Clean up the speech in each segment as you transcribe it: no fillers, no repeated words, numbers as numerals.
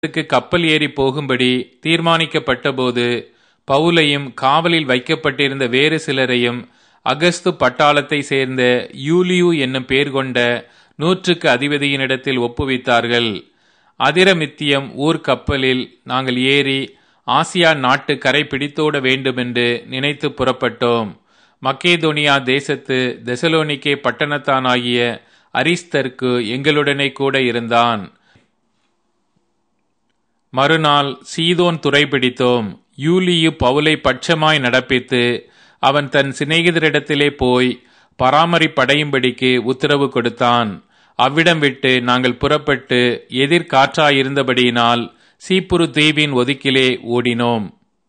கப்பல் ஏறி போகும்படி தீர்மானிக்கப்பட்டபோது பவுலையும் காவலில் வைக்கப்பட்டிருந்த வேறு சிலரையும் அகஸ்து பட்டாளத்தை சேர்ந்த யூலியு என்னும் பேர் கொண்ட 100க்கு அதிபதியினிடத்தில் ஒப்புவித்தார்கள். அதிரமித்தியம் ஊர் கப்பலில் நாங்கள் ஏறி ஆசியா நாட்டு கரை பிடித்தோட வேண்டுமென்று நினைத்து புறப்பட்டோம். மக்கேதோனியா தேசத்து தெசலோனிக்கே பட்டணத்தானாகிய அரிஸ்தர்க்கு எங்களுடனே கூட இருந்தான். மறுநாள் சீதோன் துறை பிடித்தோம். யூலியு பவுலை பட்சமாய் நடப்பித்து அவன் தன் சிநேகிதரிடத்திலே போய் பராமரிப்படையும்படிக்கு உத்தரவு கொடுத்தான். அவ்விடம் விட்டு நாங்கள் புறப்பட்டு எதிர்காற்றாயிருந்தபடியினால் சீப்புரு தீவின் ஒதுக்கிலே ஓடினோம்.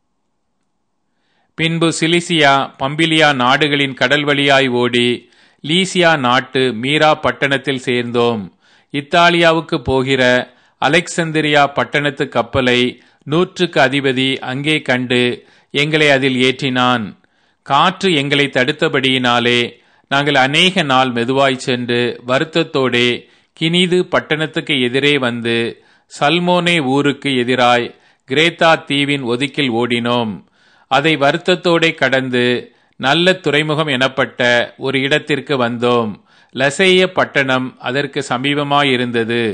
பின்பு சிலிசியா பம்பிலியா நாடுகளின் கடல் வழியாய் ஓடி லீசியா நாட்டு மீரா பட்டணத்தில் சேர்ந்தோம். இத்தாலியாவுக்கு போகிற அலெக்சந்திரியா பட்டணத்து கப்பலை 100க்கு அதிபதி அங்கே கண்டு எங்களை அதில் ஏற்றினான். காற்று எங்களை தடுத்தபடியினாலே நாங்கள் அநேக நாள் மெதுவாய் சென்று வருத்தத்தோடே கினிது பட்டணத்துக்கு எதிரே வந்து சல்மோனே ஊருக்கு எதிராய் கிரேத்தா தீவின் ஒதுக்கில் ஓடினோம். அதை வருத்தத்தோடே கடந்து நல்ல துறைமுகம் எனப்பட்ட ஒரு இடத்திற்கு வந்தோம். லசேய பட்டணம் அதற்கு சமீபமாயிருந்தது.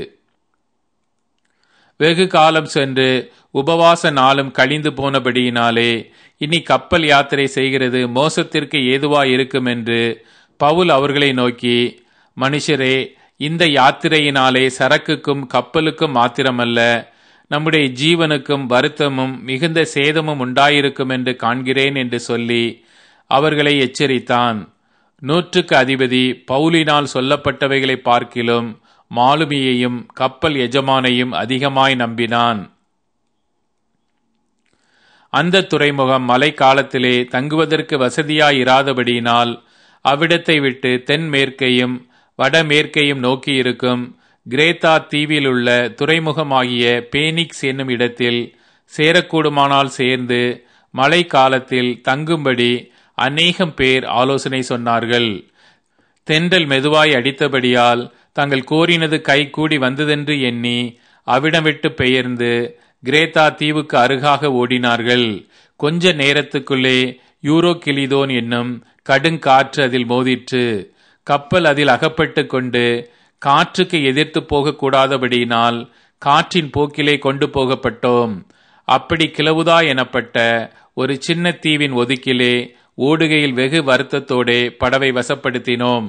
வெகு காலம் சென்று உபவாச நாளும் கழிந்து போனபடியினாலே இனி கப்பல் யாத்திரை செய்கிறது மோசத்திற்கு ஏதுவாயிருக்கும் என்று பவுல் அவர்களை நோக்கி, மனுஷரே, இந்த யாத்திரையினாலே சரக்குக்கும் கப்பலுக்கும் மாத்திரமல்ல, நம்முடைய ஜீவனுக்கும் வருத்தமும் மிகுந்த சேதமும் உண்டாயிருக்கும் என்று காண்கிறேன் என்று சொல்லி அவர்களை எச்சரித்தான். 100க்கு அதிபதி பவுலினால் சொல்லப்பட்டவைகளை பார்க்கிலும் மாலுமியையும் கப்பல் எஜமானையும் அதிகமாய் நம்பினான். அந்த துறைமுகம் மழை காலத்திலே தங்குவதற்கு வசதியாயிராதபடியினால் அவ்விடத்தை விட்டு தென்மேற்கையும் வடமேற்கையும் நோக்கியிருக்கும் கிரேத்தா தீவிலுள்ள துறைமுகமாகிய பேனிக்ஸ் என்னும் இடத்தில் சேரக்கூடுமானால் சேர்ந்து மழை காலத்தில் தங்கும்படி அநேகம் பேர் ஆலோசனை சொன்னார்கள். தென்றல் மெதுவாய் அடித்தபடியால் தாங்கள் கோரினது கை கூடி வந்ததென்று எண்ணி அவ்விடம் விட்டு பெயர்ந்து கிரேத்தா தீவுக்கு அருகாக ஓடினார்கள். கொஞ்ச நேரத்துக்குள்ளே யூரோகிலிதோன் என்னும் கடுங்காற்று அதில் மோதிற்று. கப்பல் அதில் அகப்பட்டு கொண்டு காற்றுக்கு எதிர்த்து போகக்கூடாதபடியினால் காற்றின் போக்கிலே கொண்டு போகப்பட்டோம். அப்படி கிளவுதா எனப்பட்ட ஒரு சின்ன தீவின் ஒதுக்கிலே ஓடுகையில் வெகு வருத்தத்தோடே படவை வசப்படுத்தினோம்.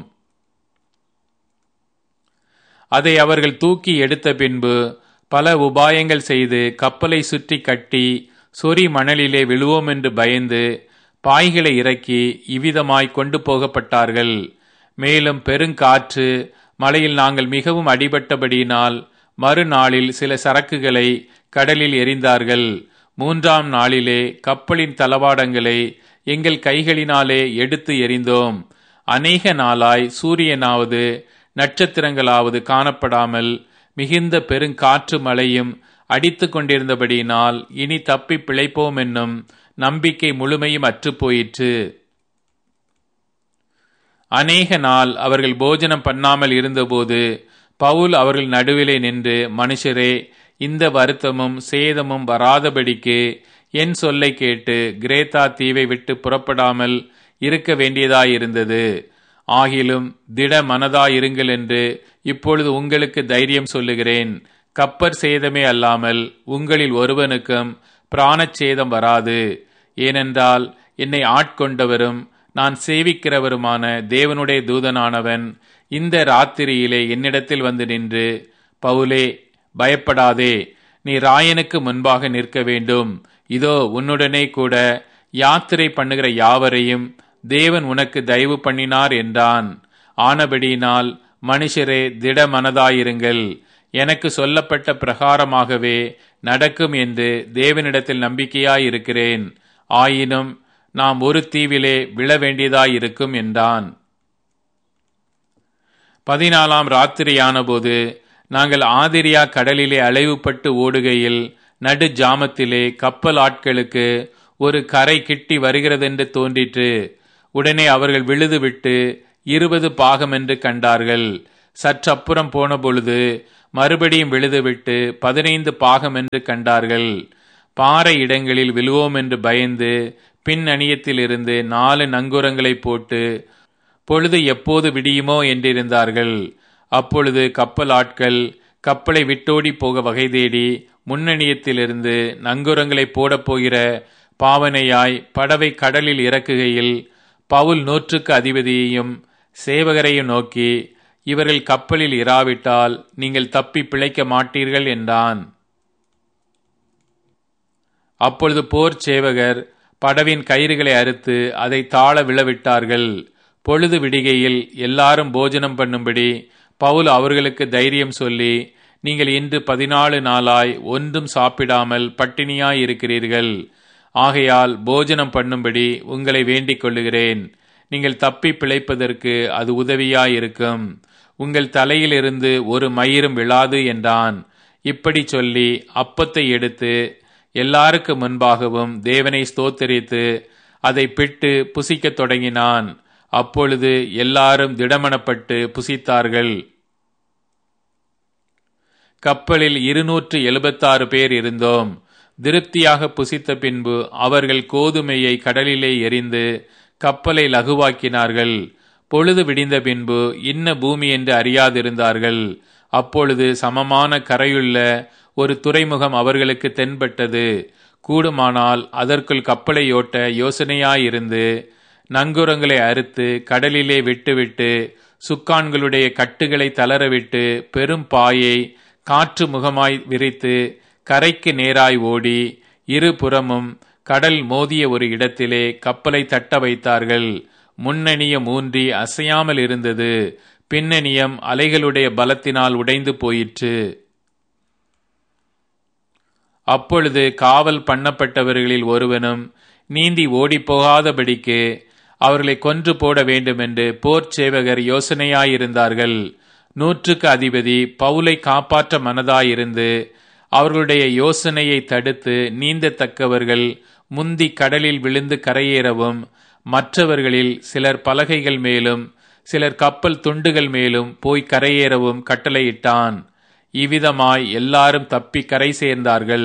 அதை அவர்கள் தூக்கி எடுத்த பின்பு பல உபாயங்கள் செய்து கப்பலை சுற்றி கட்டி சொறி மணலிலே விழுவோம் என்று பயந்து பாய்களை இறக்கி இவ்விதமாய் கொண்டு போகப்பட்டார்கள். மேலும் பெருங்காற்று மழையில் நாங்கள் மிகவும் அடிபட்டபடியினால் மறுநாளில் சில சரக்குகளை கடலில் எறிந்தார்கள். 3ஆம் நாளிலே கப்பலின் தளவாடங்களை எங்கள் கைகளினாலே எடுத்து எறிந்தோம். அநேக நாளாய் சூரியனாவது நட்சத்திரங்களாவது காணப்படாமல் மிகுந்த பெருங்காற்று மழையும் அடித்து கொண்டிருந்தபடியினால் இனி தப்பி பிழைப்போம் என்னும் நம்பிக்கை முழுமையும் அற்றுப்போயிற்று. அநேக நாள் அவர்கள் போஜனம் பண்ணாமல் இருந்தபோது பவுல் அவர்கள் நடுவிலே நின்று, மனுஷரே, இந்த வருத்தமும் சேதமும் வராதபடிக்கு என் சொல்லை கேட்டு கிரேத்தா தீவை விட்டு புறப்படாமல் இருக்க வேண்டியதாயிருந்தது. ஆகிலும் திட மனதாயிருங்கள் என்று இப்பொழுது உங்களுக்கு தைரியம் சொல்லுகிறேன். கப்பற் சேதமே அல்லாமல் உங்களில் ஒருவனுக்கும் பிராணச்சேதம் வராது. ஏனென்றால் என்னை ஆட்கொண்டவரும் நான் சேவிக்கிறவருமான தேவனுடைய தூதனானவன் இந்த ராத்திரியிலே என்னிடத்தில் வந்து நின்று, பவுலே, பயப்படாதே, நீ ராயனுக்கு முன்பாக நிற்க வேண்டும். இதோ உன்னுடனே கூட யாத்திரை பண்ணுகிற யாவரையும் தேவன் உனக்கு தயவு பண்ணினார் என்றான். ஆனபடியினால் மனுஷரே, திட மனதாயிருங்கள். எனக்கு சொல்லப்பட்ட பிரகாரமாகவே நடக்கும் என்று தேவனிடத்தில் நம்பிக்கையாயிருக்கிறேன். ஆயினும் நாம் ஒரு தீவிலே விழ வேண்டியதாயிருக்கும் என்றான். 14ஆம் ராத்திரியான போது நாங்கள் ஆதிரியா கடலிலே அலைவுபட்டு ஓடுகையில் நடு ஜாமத்திலே கப்பல் ஆட்களுக்கு ஒரு கரை கிட்டி வருகிறதென்று தோன்றிற்று. உடனே அவர்கள் விழுது விட்டு 20 பாகம் என்று கண்டார்கள். சற்றப்புறம் போன பொழுது மறுபடியும் விழுதுவிட்டு 15 பாகம் என்று கண்டார்கள். பாறை இடங்களில் விழுவோம் என்று பயந்து பின் அணியத்திலிருந்து 4 நங்கூரங்களை போட்டு பொழுது எப்போது விடியுமோ என்றிருந்தார்கள். அப்பொழுது கப்பல் ஆட்கள் கப்பலை விட்டோடி போக வகை தேடி முன்னணியத்திலிருந்து நங்கூரங்களை போடப் போகிற பாவனையாய் படவை கடலில் இறக்குகையில் பவுல் 100க்கு அதிபதியையும் சேவகரையும் நோக்கி, இவர்கள் கப்பலில் இராவிட்டால் நீங்கள் தப்பி பிழைக்க மாட்டீர்கள் என்றான். அப்பொழுது போர் சேவகர் படவின் கயிறுகளை அறுத்து அதை தாழ விழவிட்டார்கள். பொழுது விடிகையில் எல்லாரும் போஜனம் பண்ணும்படி பவுல் அவர்களுக்கு தைரியம் சொல்லி, நீங்கள் இன்று 14 நாளாய் ஒன்றும் சாப்பிடாமல் பட்டினியாய் இருக்கிறீர்கள். ஆகையால் போஜனம் பண்ணும்படி உங்களை வேண்டிக் கொள்ளுகிறேன். நீங்கள் தப்பி பிழைப்பதற்கு அது உதவியாயிருக்கும். உங்கள் தலையிலிருந்து ஒரு மயிரும் விழாது என்றான். இப்படி சொல்லி அப்பத்தை எடுத்து எல்லாருக்கு முன்பாகவும் தேவனை ஸ்தோத்தரித்து அதை பிட்டு புசிக்கத் தொடங்கினான். அப்பொழுது எல்லாரும் திடமனப்பட்டு புசித்தார்கள். கப்பலில் 276 பேர் இருந்தோம். திருப்தியாக புசித்த பின்பு அவர்கள் கோதுமையை கடலிலே எறிந்து கப்பலை லகுவாக்கினார்கள். பொழுது விடிந்த பின்பு இன்ன பூமி என்று அறியாதிருந்தார்கள். அப்பொழுது சமமான கரையுள்ள ஒரு துறைமுகம் அவர்களுக்கு தென்பட்டது. கூடுமானால் அதற்குள் கப்பலை ஓட்ட யோசனையாயிருந்து நங்கூரங்களை அறுத்து கடலிலே விட்டுவிட்டு சுக்கான்களுடைய கட்டுகளை தளரவிட்டு பெரும் பாயை காற்று முகமாய் விரித்து கரைக்கு நேராய் ஓடி இருபுறமும் கடல் மோதிய ஒரு இடத்திலே கப்பலை தட்ட வைத்தார்கள். முன்னணியம் ஊன்றி அசையாமல் இருந்தது. பின்னணியம் அலைகளுடைய பலத்தினால் உடைந்து போயிற்று. அப்பொழுது காவல் பண்ணப்பட்டவர்களில் ஒருவனும் நீந்தி ஓடிப்போகாதபடிக்கு அவர்களை கொன்று போட வேண்டுமென்று போர் சேவகர் யோசனையாயிருந்தார்கள். 100க்கு அதிபதி பவுலை காப்பாற்ற மனதாயிருந்து அவர்களுடைய யோசனையை தடுத்து நீந்தத்தக்கவர்கள் முந்தி கடலில் விழுந்து கரையேறவும், மற்றவர்களில் சிலர் பலகைகள் மேலும் சிலர் கப்பல் துண்டுகள் மேலும் போய் கரையேறவும் கட்டளையிட்டான். இவ்விதமாய் எல்லாரும் தப்பி கரை சேர்ந்தார்கள்.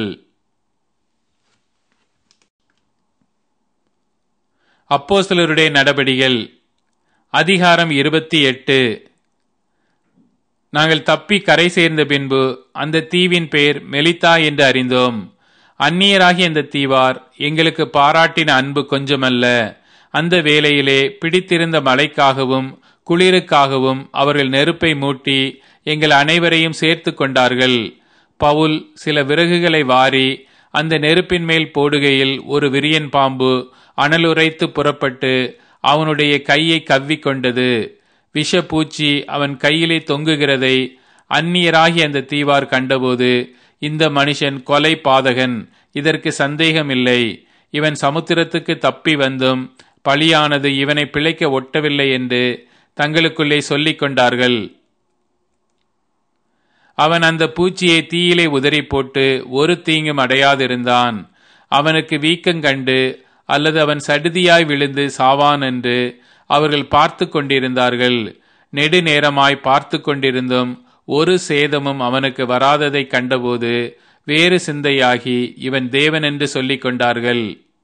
அப்போஸ்தலருடைய நடபடிகள் அதிகாரம் 28. நாங்கள் தப்பி கரை சேர்ந்த பின்பு அந்த தீவின் பெயர் மெலித்தா என்று அறிந்தோம். அந்நியராகிய அந்த தீவார் எங்களுக்கு பாராட்டின அன்பு கொஞ்சமல்ல. அந்த வேளையிலே பிடித்திருந்த மழைக்காகவும் குளிருக்காகவும் அவர்கள் நெருப்பை மூட்டி எங்கள் அனைவரையும் சேர்த்து கொண்டார்கள். பவுல் சில விறகுகளை வாரி அந்த நெருப்பின் மேல் போடுகையில் ஒரு விரியன் பாம்பு அனலுரைத்து புறப்பட்டு அவனுடைய கையை கவ்விக்கொண்டது. விஷப்பூச்சி அவன் கையிலே தொங்குகிறதை அந்நியராகி அந்த தீவார் கண்டபோது, இந்த மனுஷன் கொலை பாதகன், இதற்கு சந்தேகமில்லை, இவன் சமுத்திரத்துக்கு தப்பி வந்தும் பழியானது இவனை பிழைக்க ஒட்டவில்லை என்று தங்களுக்குள்ளே சொல்லிக் கொண்டார்கள். அவன் அந்த பூச்சியை தீயிலே உதறி போட்டு ஒரு தீங்கும் அடையாதிருந்தான். அவனுக்கு வீக்கங்கண்டு அல்லது அவன் சடுதியாய் விழுந்து சாவான் என்று அவர்கள் பார்த்து கொண்டிருந்தார்கள். நெடுநேரமாய் பார்த்து கொண்டிருந்தும் ஒரு சேதமும் அவனுக்கு வராததை கண்டபோது வேறு சிந்தையாகி இவன் தேவன் என்று சொல்லிக் கொண்டார்கள்.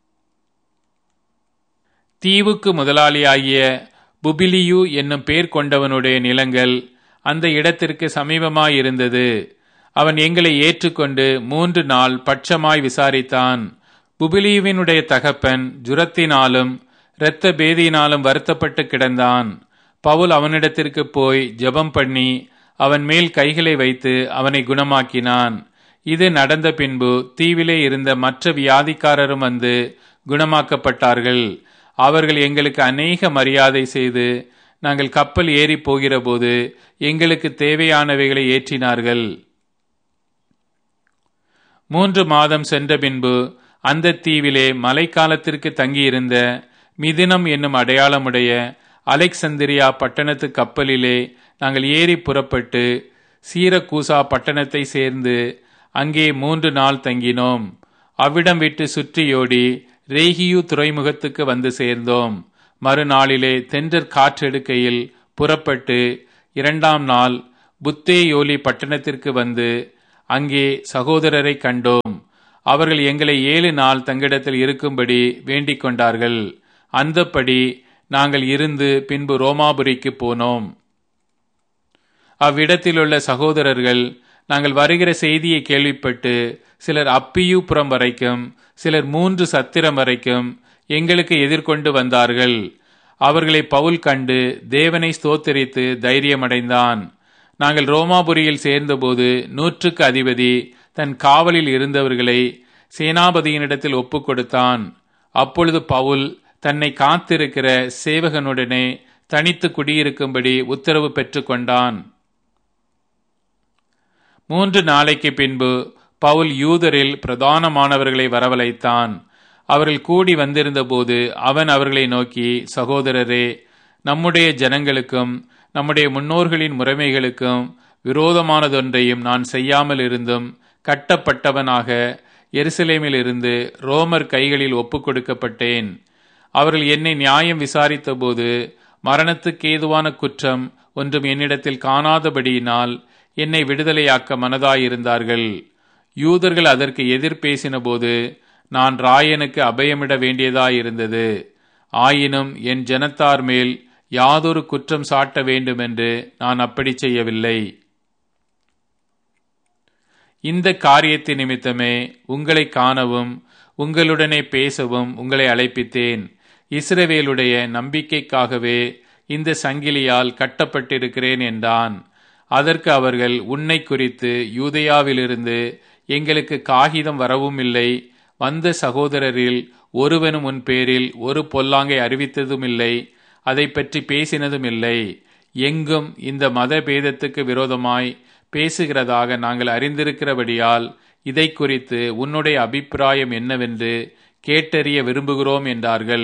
தீவுக்கு முதலாளியாகிய புபிலியு என்னும் பேர் கொண்டவனுடைய நிலங்கள் அந்த இடத்திற்கு சமீபமாயிருந்தது. அவன் எங்களை ஏற்றுக்கொண்டு 3 நாள் பட்சமாய் விசாரித்தான். புபிலியுவினுடைய தகப்பன் ஜுரத்தினாலும் இரத்த பேதியினாலும் வருத்தப்பட்டு கிடந்தான். பவுல் அவனிடத்திற்கு போய் ஜெபம் பண்ணி அவன் மேல் கைகளை வைத்து அவனை குணமாக்கினான். இது நடந்த பின்பு தீவிலே இருந்த மற்ற வியாதிக்காரரும் வந்து குணமாக்கப்பட்டார்கள். அவர்கள் எங்களுக்கு அநேக மரியாதை செய்து நாங்கள் கப்பல் ஏறி போகிற போது எங்களுக்கு தேவையானவைகளை ஏற்றினார்கள். 3 மாதம் சென்ற பின்பு அந்த தீவிலே மழைக்காலத்திற்கு தங்கியிருந்த மிதினம் என்னும் அடையாளமுடைய அலெக்சந்திரியா பட்டணத்து கப்பலிலே நாங்கள் ஏறி புறப்பட்டு சீரக்கூசா பட்டணத்தை சேர்ந்து அங்கே 3 நாள் தங்கினோம். அவ்விடம் விட்டு சுற்றியோடி ரேகியு துறைமுகத்துக்கு வந்து சேர்ந்தோம். மறுநாளிலே தென்றற் காற்றெடுக்கையில் புறப்பட்டு 2ஆம் நாள் புத்தேயோலி பட்டணத்திற்கு வந்து அங்கே சகோதரரை கண்டோம். அவர்கள் எங்களை 7 நாள் தங்களிடத்தில் இருக்கும்படி வேண்டிக் கொண்டார்கள். அந்தப்படி நாங்கள் இருந்து பின்பு ரோமாபுரிக்கு போனோம். அவ்விடத்திலுள்ள சகோதரர்கள் நாங்கள் வருகிற செய்தியை கேள்விப்பட்டு சிலர் அப்பியூபுரம் வரைக்கும், சிலர் 3 சத்திரம் வரைக்கும் எங்களுக்கு எதிர்கொண்டு வந்தார்கள். அவர்களை பவுல் கண்டு தேவனை ஸ்தோத்திரித்து தைரியமடைந்தான். நாங்கள் ரோமாபுரியில் சேர்ந்தபோது 100க்கு அதிபதி தன் காவலில் இருந்தவர்களை சேனாபதியினிடத்தில் ஒப்புக் கொடுத்தான். அப்பொழுது பவுல் தன்னை காத்திருக்கிற சேவகனுடனே தனித்து குடியிருக்கும்படி உத்தரவு பெற்று கொண்டான். 3 நாளைக்கு பின்பு பவுல் யூதரில் பிரதானமானவர்களை வரவழைத்தான். அவர்கள் கூடி வந்திருந்த போது அவன் அவர்களை நோக்கி, சகோதரரே, நம்முடைய ஜனங்களுக்கும் நம்முடைய முன்னோர்களின் முறைமைகளுக்கும் விரோதமானதொன்றையும் நான் செய்யாமல் இருந்தும் கட்டப்பட்டவனாக எருசலேமில் இருந்து ரோமர் கைகளில் ஒப்புக் கொடுக்கப்பட்டேன். அவர்கள் என்னை நியாயம் விசாரித்த போது மரணத்துக்கு ஏதுவான குற்றம் ஒன்றும் என்னிடத்தில் காணாதபடியினால் என்னை விடுதலையாக்க மனதாயிருந்தார்கள். யூதர்கள் அதற்கு எதிர் பேசின போது நான் ராயனுக்கு அபயமிட வேண்டியதாயிருந்தது. ஆயினும் என் ஜனத்தார் மேல் யாதொரு குற்றம் சாட்ட வேண்டுமென்று நான் அப்படி செய்யவில்லை. இந்த காரியத்தின் நிமித்தமே உங்களை காணவும் உங்களுடனே பேசவும் உங்களை அழைப்பித்தேன். இஸ்ரவேலுடைய நம்பிக்கைக்காகவே இந்த சங்கிலியால் கட்டப்பட்டிருக்கிறேன் என்றான். அதற்கு அவர்கள், உன்னை குறித்து யூதேயாவிலிருந்து எங்களுக்கு காகிதம் வரவும் இல்லை, வந்த சகோதரரில் ஒருவனும் உன் பேரில் ஒரு பொல்லாங்கை அறிவித்ததும் இல்லை, அதை பற்றி பேசினதும் இல்லை. எங்கும் இந்த மத பேதத்துக்கு விரோதமாய் பேசுகிறதாக நாங்கள் அறிந்திருக்கிறபடியால் இதை குறித்து உன்னுடைய அபிப்பிராயம் என்னவென்று கேட்டறிய விரும்புகிறோம் என்றார்கள்.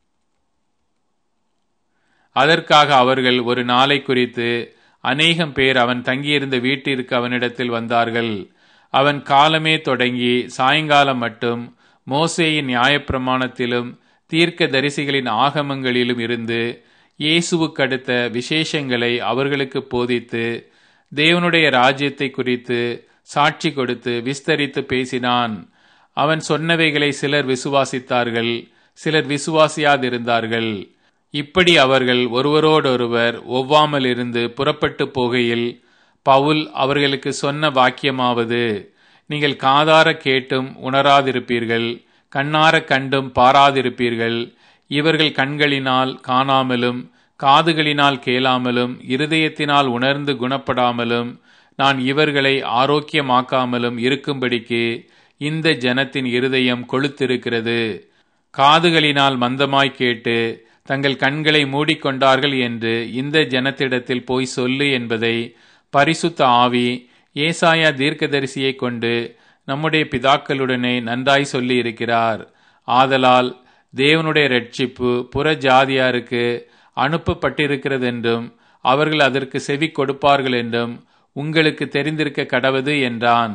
அதற்காக அவர்கள் ஒரு நாளை குறித்து அநேகம் பேர் அவன் தங்கியிருந்த வீட்டிற்கு அவனிடத்தில் வந்தார்கள். அவன் காலமே தொடங்கி சாயங்காலம் மட்டும் மோசேயின் நியாயப்பிரமாணத்திலும் தீர்க்க தரிசிகளின் ஆகமங்களிலும் இருந்து இயேசுவுக்கு அடுத்த விசேஷங்களை அவர்களுக்கு போதித்து தேவனுடைய ராஜ்யத்தை குறித்து சாட்சி கொடுத்து விஸ்தரித்து பேசினான். அவன் சொன்னவைகளை சிலர் விசுவாசித்தார்கள், சிலர் விசுவாசியாதிருந்தார்கள். இப்படி அவர்கள் ஒருவரோடொருவர் ஒவ்வாமல் இருந்து புறப்பட்டு போகையில் பவுல் அவர்களுக்கு சொன்ன வாக்கியமாவது, நீங்கள் காதார கேட்டும் உணராதிருப்பீர்கள், கண்ணார கண்டும் பாராதிருப்பீர்கள். இவர்கள் கண்களினால் காணாமலும் காதுகளினால் கேளாமலும் இருதயத்தினால் உணர்ந்து குணப்படாமலும் நான் இவர்களை ஆரோக்கியமாக்காமலும் இருக்கும்படிக்கு இந்த ஜனத்தின் இருதயம் கொழுத்திருக்கிறது. காதுகளினால் மந்தமாய் கேட்டு தங்கள் கண்களை மூடிக்கொண்டார்கள் என்று இந்த ஜனத்திடத்தில் போய் சொல்லு என்பதை பரிசுத்த ஆவி ஏசாயா தீர்க்கதரிசியை கொண்டு நம்முடைய பிதாக்களுடனே நன்றாய் சொல்லி இருக்கிறார். ஆதலால் தேவனுடைய இரட்சிப்பு புற ஜாதியாருக்கு அனுப்பப்பட்டிருக்கிறது என்றும் அவர்கள் அதற்கு செவி கொடுப்பார்கள் என்றும் உங்களுக்கு தெரிந்திருக்க கடவது என்றான்.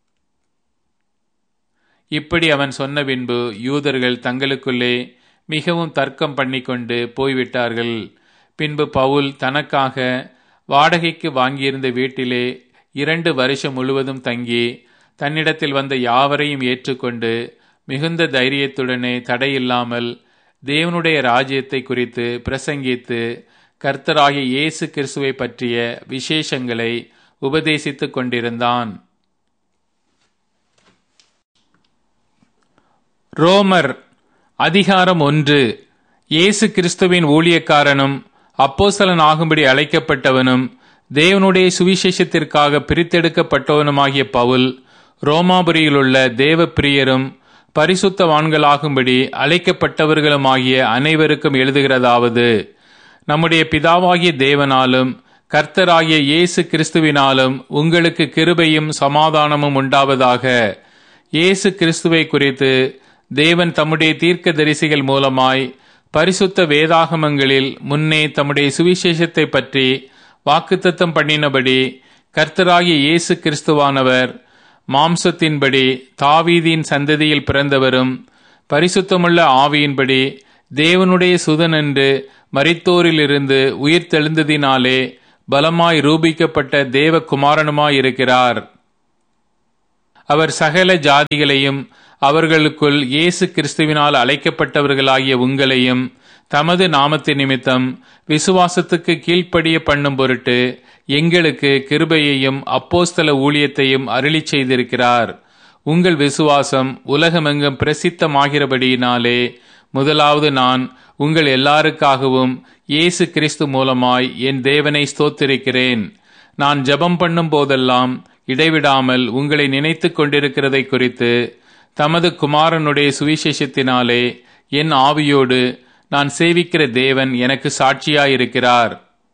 இப்படி அவன் சொன்ன பின்பு யூதர்கள் தங்களுக்குள்ளே மிகவும் தர்க்கம் பண்ணிக்கொண்டு போய்விட்டார்கள். பின்பு பவுல் தனக்காக வாடகைக்கு வாங்கியிருந்த வீட்டிலே 2 வருஷம் முழுவதும் தங்கி தன்னிடத்தில் வந்த யாவரையும் ஏற்றுக்கொண்டு மிகுந்த தைரியத்துடனே தடையில்லாமல் தேவனுடைய ராஜ்யத்தை குறித்து பிரசங்கித்து கர்த்தராகிய இயேசு கிறிஸ்துவை பற்றிய விசேஷங்களை உபதேசித்துக் கொண்டிருந்தான். ரோமர் அதிகாரம் 1. இயேசு கிறிஸ்துவின் ஊழியக்காரனும் அப்போஸ்தலன் ஆகும்படி அழைக்கப்பட்டவனும் தேவனுடைய சுவிசேஷத்திற்காக பிரித்தெடுக்கப்பட்டவனுமாகிய பவுல், ரோமாபுரியிலுள்ள தேவ பிரியரும் பரிசுத்தவான்களாகும்படி அழைக்கப்பட்டவர்களுமாகிய அனைவருக்கும் எழுதுகிறதாவது, நம்முடைய பிதாவாகிய தேவனாலும் கர்த்தராகிய இயேசு கிறிஸ்துவினாலும் உங்களுக்கு கிருபையும் சமாதானமும் உண்டாவதாக. இயேசு கிறிஸ்துவை குறித்து தேவன் தம்முடைய தீர்க்க தரிசிகள் மூலமாய் பரிசுத்த வேதாகமங்களில் முன்னே தம்முடைய சுவிசேஷத்தை பற்றி வாக்குத்தத்தம் பண்ணினபடி கர்த்தராகிய இயேசு கிறிஸ்துவானவர் மாம்சத்தின்படி தாவீதின் சந்ததியில் பிறந்தவரும் பரிசுத்தமுள்ள ஆவியின்படி தேவனுடைய சுதன் என்று மரித்தோரிலிருந்து உயிர்த்தெழுந்ததினாலே பலமாய் ரூபிக்கப்பட்ட தேவகுமாரனுமாயிருக்கிறார். அவர் சகல ஜாதிகளையும் அவர்களுக்குள் இயேசு கிறிஸ்துவினால் அழைக்கப்பட்டவர்களாகிய உங்களையும் தமது நாமத்தின் நிமித்தம் விசுவாசத்துக்கு கீழ்ப்படிய பண்ணும் பொருட்டு எங்களுக்கு கிருபையையும் அப்போஸ்தல ஊழியத்தையும் அருளிச் செய்திருக்கிறார். உங்கள் விசுவாசம் உலகமெங்கும் பிரசித்தமாகிறபடியினாலே முதலாவது நான் உங்கள் எல்லாருக்காகவும் இயேசு கிறிஸ்து மூலமாய் என் தேவனை ஸ்தோத்திரிக்கிறேன். நான் ஜெபம் பண்ணும் போதெல்லாம் இடைவிடாமல் உங்களை நினைத்து கொண்டிருக்கிறதை குறித்து தமது குமாரனுடைய சுவிசேஷத்தினாலே என் ஆவியோடு நான் சேவிக்கிற தேவன் எனக்கு சாட்சியாயிருக்கிறார்.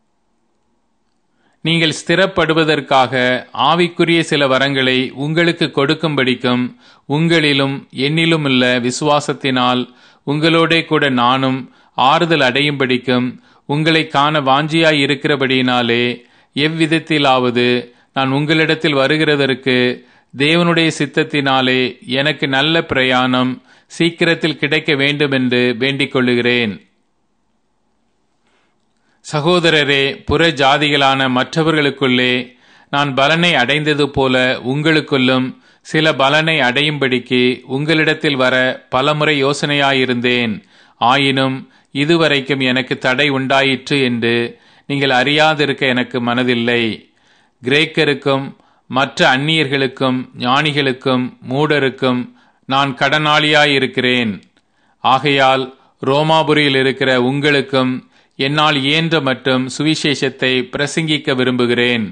நீங்கள் ஸ்திரப்படுவதற்காக ஆவிக்குரிய சில வரங்களை உங்களுக்கு கொடுக்கும்படிக்கும் உங்களிலும் என்னிலுமுள்ள விசுவாசத்தினால் உங்களோடே கூட நானும் ஆறுதல் அடையும்படிக்கும் உங்களை காண வாஞ்சியாய் இருக்கிறபடியினாலே எவ்விதத்திலாவது நான் உங்களிடத்தில் வருகிறதற்கு தேவனுடைய சித்தத்தினாலே எனக்கு நல்ல பிரயாணம் சீக்கிரத்தில் கிடைக்க வேண்டுமென்று வேண்டிக் கொள்ளுகிறேன். சகோதரரே, புற ஜாதிகளான மற்றவர்களுக்குள்ளே நான் பலனை அடைந்தது போல உங்களுக்குள்ளும் சில பலனை அடையும்படிக்கு உங்களிடத்தில் வர பலமுறை யோசனையாயிருந்தேன். ஆயினும் இதுவரைக்கும் எனக்கு தடை உண்டாயிற்று என்று நீங்கள் அறியாதிருக்க எனக்கு மனதில்லை. கிரேக்கருக்கும் மற்ற அந்நியர்களுக்கும் ஞானிகளுக்கும் மூடருக்கும் நான் கடனாளியாயிருக்கிறேன். ஆகையால் ரோமாபுரியில் இருக்கிற உங்களுக்கும் என்னால் இயன்ற மட்டும் சுவிசேஷத்தை பிரசங்கிக்க விரும்புகிறேன்.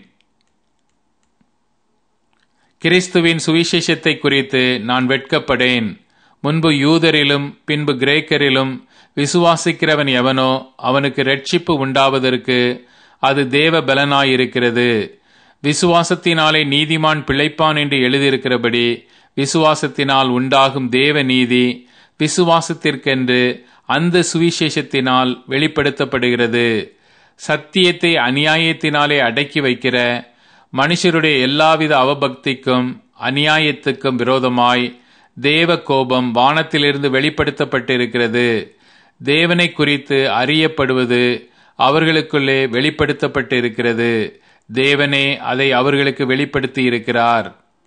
கிறிஸ்துவின் சுவிசேஷத்தை குறித்து நான் வெட்கப்படேன். முன்பு யூதரிலும் பின்பு கிரேக்கரிலும் விசுவாசிக்கிறவன் எவனோ அவனுக்கு இரட்சிப்பு உண்டாவதற்கு அது தேவ பலனாயிருக்கிறது. விசுவாசத்தினாலே நீதிமான் பிழைப்பான் என்று எழுதியிருக்கிறபடி விசுவாசத்தினால் உண்டாகும் தேவ நீதி விசுவாசத்திற்கென்று அந்த சுவிசேஷத்தினால் வெளிப்படுத்தப்படுகிறது. சத்தியத்தை அநியாயத்தினாலே அடக்கி வைக்கிற மனுஷருடைய எல்லாவித அவபக்திக்கும் அநியாயத்துக்கும் விரோதமாய் தேவ கோபம் வானத்திலிருந்து வெளிப்படுத்தப்பட்டிருக்கிறது. தேவனை குறித்து அறியப்படுவது அவர்களுக்குள்ளே வெளிப்படுத்தப்பட்டிருக்கிறது. தேவனே அதை அவர்களுக்கு வெளிப்படுத்தி இருக்கிறார்.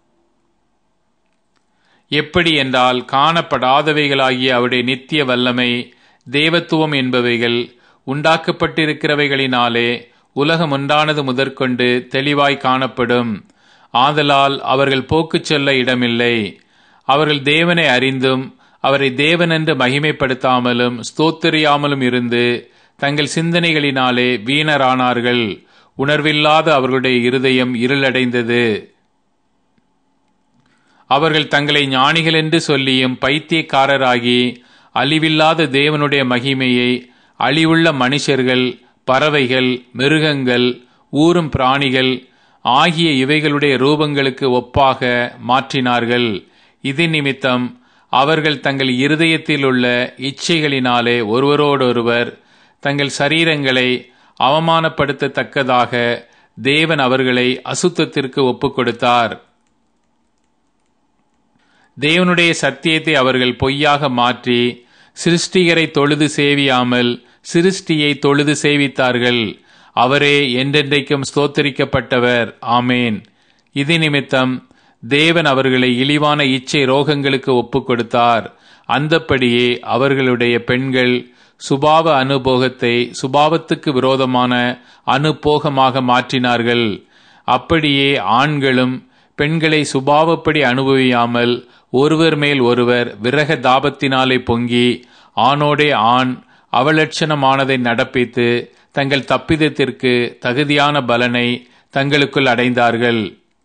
எப்படி என்றால், காணப்படாதவைகளாகிய அவருடைய நித்திய வல்லமை தேவத்துவம் என்பவைகள் உண்டாக்கப்பட்டிருக்கிறவைகளினாலே உலகம் உண்டானது முதற்கொண்டு தெளிவாய் காணப்படும். ஆதலால் அவர்கள் போக்குச் சொல்ல இடமில்லை. அவர்கள் தேவனை அறிந்தும் அவரை தேவனென்று மகிமைப்படுத்தாமலும் ஸ்தோத்திரியாமலும் இருந்து தங்கள் சிந்தனைகளினாலே வீணரானார்கள். உணர்வில்லாத அவர்களுடைய இருதயம் இருளடைந்தது. அவர்கள் தங்களை ஞானிகள் என்று சொல்லியும் பைத்தியக்காரராகி அழிவில்லாத தேவனுடைய மகிமையை அழிவுள்ள மனுஷர்கள், பறவைகள், மிருகங்கள், ஊரும் பிராணிகள் ஆகிய இவைகளுடைய ரூபங்களுக்கு ஒப்பாக மாற்றினார்கள். இது நிமித்தம் அவர்கள் தங்கள் இருதயத்தில் உள்ள இச்சைகளினாலே ஒருவரோடொருவர் தங்கள் சரீரங்களை அவமானப்படுத்தத்தக்கதாக தேவன் அவர்களை அசுத்தத்திற்கு ஒப்புக் கொடுத்தார். தேவனுடைய சத்தியத்தை அவர்கள் பொய்யாக மாற்றி சிருஷ்டிகரை தொழுது சேவியாமல் சிருஷ்டியை தொழுது சேவித்தார்கள். அவரே என்றென்றைக்கும் ஸ்தோத்தரிக்கப்பட்டவர். ஆமேன். இது நிமித்தம் தேவன் அவர்களை இழிவான இச்சை ரோகங்களுக்கு ஒப்புக் கொடுத்தார். அந்தப்படியே அவர்களுடைய பெண்கள் சுபாவ அனுபோகத்தை சுபாவத்துக்கு விரோதமான அனுபோகமாக மாற்றினார்கள். அப்படியே ஆண்களும் பெண்களை சுபாவப்படி அனுபவியாமல் ஒருவர் மேல் ஒருவர் விரக தாபத்தினாலே பொங்கி ஆணோடே ஆண் அவலட்சணமானதை நடப்பித்து தங்கள் தப்பிதத்திற்கு தகுதியான பலனை தங்களுக்குள் அடைந்தார்கள்.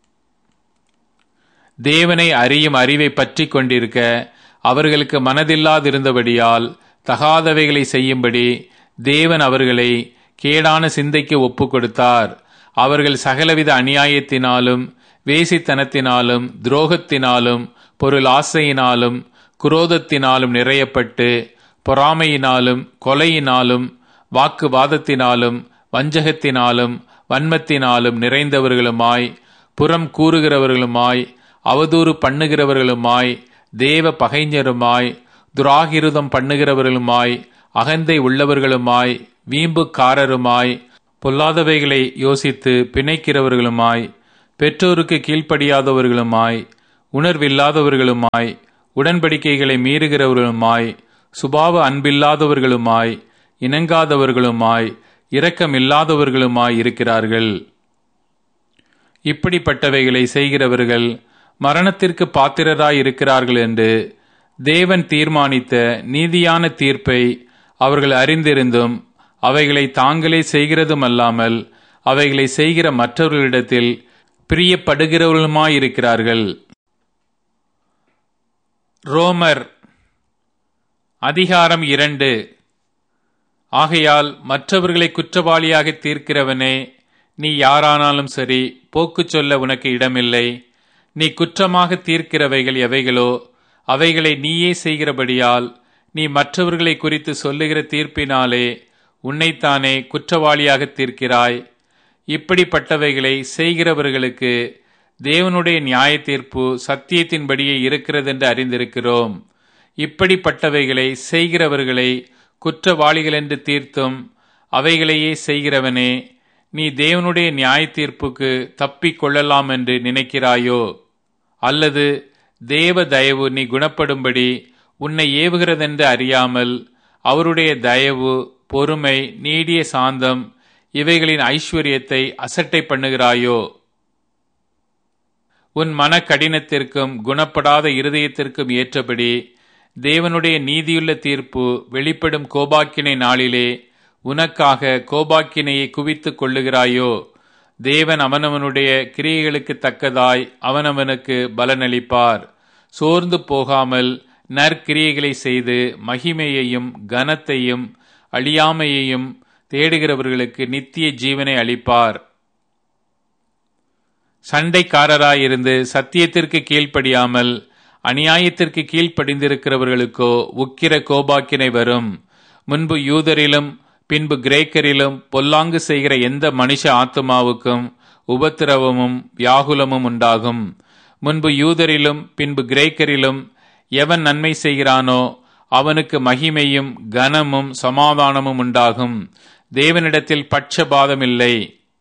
தேவனை அறியும் அறிவை பற்றி கொண்டிருக்க அவர்களுக்கு மனதில்லாதிருந்தபடியால் தகாதவைகளை செய்யும்படி தேவன் அவர்களை கேடான சிந்தைக்கு ஒப்புக் கொடுத்தார். அவர்கள் சகலவித அநியாயத்தினாலும் வேசித்தனத்தினாலும் துரோகத்தினாலும் பொருள் ஆசையினாலும் குரோதத்தினாலும் நிறையப்பட்டு பொறாமையினாலும் கொலையினாலும் வாக்குவாதத்தினாலும் வஞ்சகத்தினாலும் வன்மத்தினாலும் நிறைந்தவர்களுமாய் புறம் கூறுகிறவர்களுமாய் அவதூறு பண்ணுகிறவர்களுமாய் தேவ பகைஞருமாய் துராகிருதம் பண்ணுகிறவர்களுமாய் அகந்தை உள்ளவர்களுமாய் வீம்புக்காரருமாய் பொல்லாதவைகளை யோசித்து பிணைக்கிறவர்களுமாய், பெற்றோருக்கு கீழ்ப்படியாதவர்களுமாய், உணர்வில்லாதவர்களுமாய், உடன்படிக்கைகளை மீறுகிறவர்களுமாய், சுபாவ அன்பில்லாதவர்களுமாய், இணங்காதவர்களுமாய், இரக்கமில்லாதவர்களுமாய் இருக்கிறார்கள். இப்படிப்பட்டவைகளை செய்கிறவர்கள் மரணத்திற்கு பாத்திரராய் இருக்கிறார்கள் என்று தேவன் தீர்மானித்த நீதியான தீர்ப்பை அவர்கள் அறிந்திருந்தும் அவைகளை தாங்களே செய்கிறதுமல்லாமல் அவைகளை செய்கிற மற்றவர்களிடத்தில் பிரியப்படுகிறவர்களுமாயிருக்கிறார்கள். ரோமர் அதிகாரம் 2. ஆகையால் மற்றவர்களை குற்றவாளியாக தீர்க்கிறவனே, நீ யாரானாலும் சரி, போக்கு சொல்ல உனக்கு இடமில்லை. நீ குற்றமாக தீர்க்கிறவைகள் எவைகளோ அவைகளை நீயே செய்கிறபடியால் நீ மற்றவர்களை குறித்து சொல்லுகிற தீர்ப்பினாலே உன்னைத்தானே குற்றவாளியாக தீர்க்கிறாய். இப்படிப்பட்டவைகளை செய்கிறவர்களுக்கு தேவனுடைய நியாய தீர்ப்பு சத்தியத்தின்படியே இருக்கிறதென்று அறிந்திருக்கிறோம். இப்படிப்பட்டவைகளை செய்கிறவர்களை குற்றவாளிகள் என்று தீர்த்தும் அவைகளையே செய்கிறவனே, நீ தேவனுடைய நியாய தீர்ப்புக்கு தப்பிக் கொள்ளலாம் என்று நினைக்கிறாயோ? அல்லது தேவ தயவு நீ குணப்படும்படி உன்னை ஏவுகிறதென்று அறியாமல் அவருடைய தயவு, பொறுமை, நீடிய சாந்தம் இவைகளின் ஐஸ்வர்யத்தை அசட்டை பண்ணுகிறாயோ? உன் மன கடினத்திற்கும் குணப்படாத இருதயத்திற்கும் ஏற்றபடி தேவனுடைய நீதியுள்ள தீர்ப்பு வெளிப்படும் கோபாக்கினை நாளிலே உனக்காக கோபாக்கினையை குவித்துக் கொள்ளுகிறாயோ? தேவன் அவனவனுடைய கிரியைகளுக்கு தக்கதாய் அவனவனுக்கு பலனளிப்பார். சோர்ந்து போகாமல் நற்கிரியைகளை செய்து மகிமையையும் கனத்தையும் அழியாமையையும் தேடுகிறவர்களுக்கு நித்திய ஜீவனை அளிப்பார். சண்டைக்காரராயிருந்து சத்தியத்திற்கு கீழ்ப்படியாமல் அநியாயத்திற்கு கீழ்ப்படிந்திருக்கிறவர்களுக்கோ உக்கிர கோபாக்கினை வரும். முன்பு யூதரிலும் பின்பு கிரேக்கரிலும் பொல்லாங்கு செய்கிற எந்த மனுஷ ஆத்துமாவுக்கும் உபத்திரவமும் வியாகுலமும் உண்டாகும். முன்பு யூதரிலும் பின்பு கிரேக்கரிலும் எவன் நன்மை செய்கிறானோ அவனுக்கு மகிமையும் கனமும் சமாதானமும் உண்டாகும். தேவனிடத்தில் பட்சபாதம் இல்லை.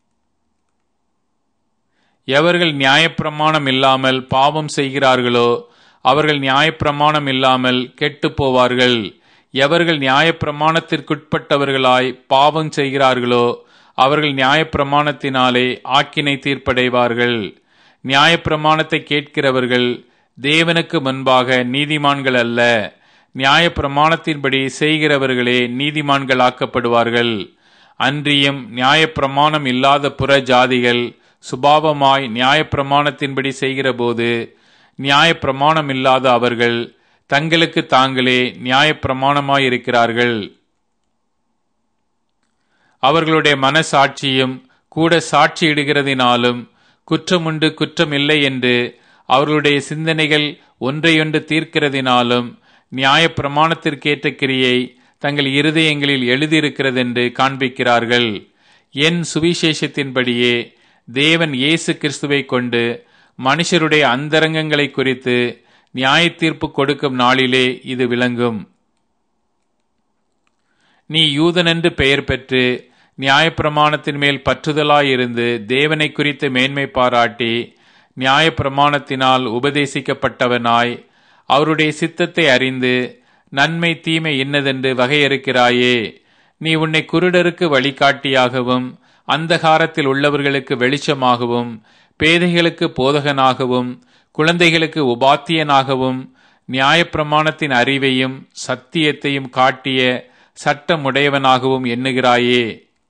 எவர்கள் நியாயப்பிரமாணம் இல்லாமல் பாவம் செய்கிறார்களோ அவர்கள் நியாயப்பிரமாணம் இல்லாமல் கெட்டு போவார்கள். எவர்கள் நியாயப்பிரமாணத்திற்குட்பட்டவர்களாய் பாவம் செய்கிறார்களோ அவர்கள் நியாயப்பிரமாணத்தினாலே ஆக்கினை தீர்ப்படைவார்கள். நியாயப்பிரமாணத்தை கேட்கிறவர்கள் தேவனுக்கு முன்பாக நீதிமான்கள் அல்ல, நியாயப்பிரமாணத்தின்படி செய்கிறவர்களே நீதிமான்கள் ஆக்கப்படுவார்கள். அன்றியும் நியாயப்பிரமாணம் இல்லாத புற ஜாதிகள் சுபாவமாய் நியாயப்பிரமாணத்தின்படி செய்கிறபோது நியாயப்பிரமாணம் இல்லாத அவர்கள் தங்களுக்கு தாங்களே நியாயப்பிரமாணமாயிருக்கிறார்கள். அவர்களுடைய மனசாட்சியும் கூட சாட்சியிடுகிறதினாலும் குற்றமுண்டு குற்றமில்லை என்று அவர்களுடைய சிந்தனைகள் ஒன்றையொன்று தீர்க்கிறதினாலும் நியாயப்பிரமாணத்திற்கேற்ற கிரியை தங்கள் இருதயங்களில் எழுதியிருக்கிறதென்று காண்பிக்கிறார்கள். என் சுவிசேஷத்தின்படியே தேவன் இயேசு கிறிஸ்துவை கொண்டு மனுஷருடைய அந்தரங்கங்களை குறித்து நியாய தீர்ப்பு கொடுக்கும் நாளிலே இது விளங்கும். நீ யூதனென்று பெயர் பெற்று நியாயப்பிரமாணத்தின் மேல் பற்றுதலாயிருந்து தேவனை குறித்து மேன்மை பாராட்டி நியாயப்பிரமாணத்தினால் உபதேசிக்கப்பட்டவனாய் அவருடைய சித்தத்தை அறிந்து நன்மை தீமை இன்னதென்று வகையறுக்கிறாயே. நீ உன்னை குருடருக்கு வழிகாட்டியாகவும் அந்தகாரத்தில் உள்ளவர்களுக்கு வெளிச்சமாகவும் பேதைகளுக்கு போதகனாகவும் குழந்தைகளுக்கு உபாத்தியனாகவும் நியாயப்பிரமாணத்தின் அறிவையும் சத்தியத்தையும் காட்டிய சட்டமுடையவனாகவும் எண்ணுகிறாயே.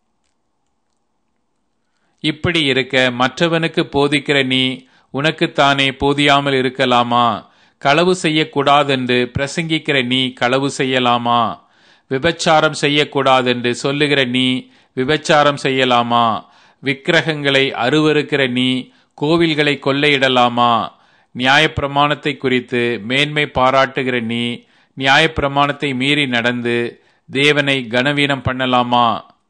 இப்படி இருக்க மற்றவனுக்கு போதிக்கிற நீ உனக்குத்தானே போதியாமல் இருக்கலாமா? களவு செய்யக்கூடாதென்று பிரசங்கிக்கிற நீ களவு செய்யலாமா? விபச்சாரம் செய்யக்கூடாதென்று சொல்லுகிற நீ விபச்சாரம் செய்யலாமா? விக்கிரகங்களை அருவருக்கிற நீ கோவில்களை கொள்ளையிடலாமா? நியாயப்பிரமாணத்தை குறித்து மேன்மை பாராட்டுகிற நீ நியாயப்பிரமாணத்தை மீறி நடந்து தேவனை கனவீனம் பண்ணலாமா?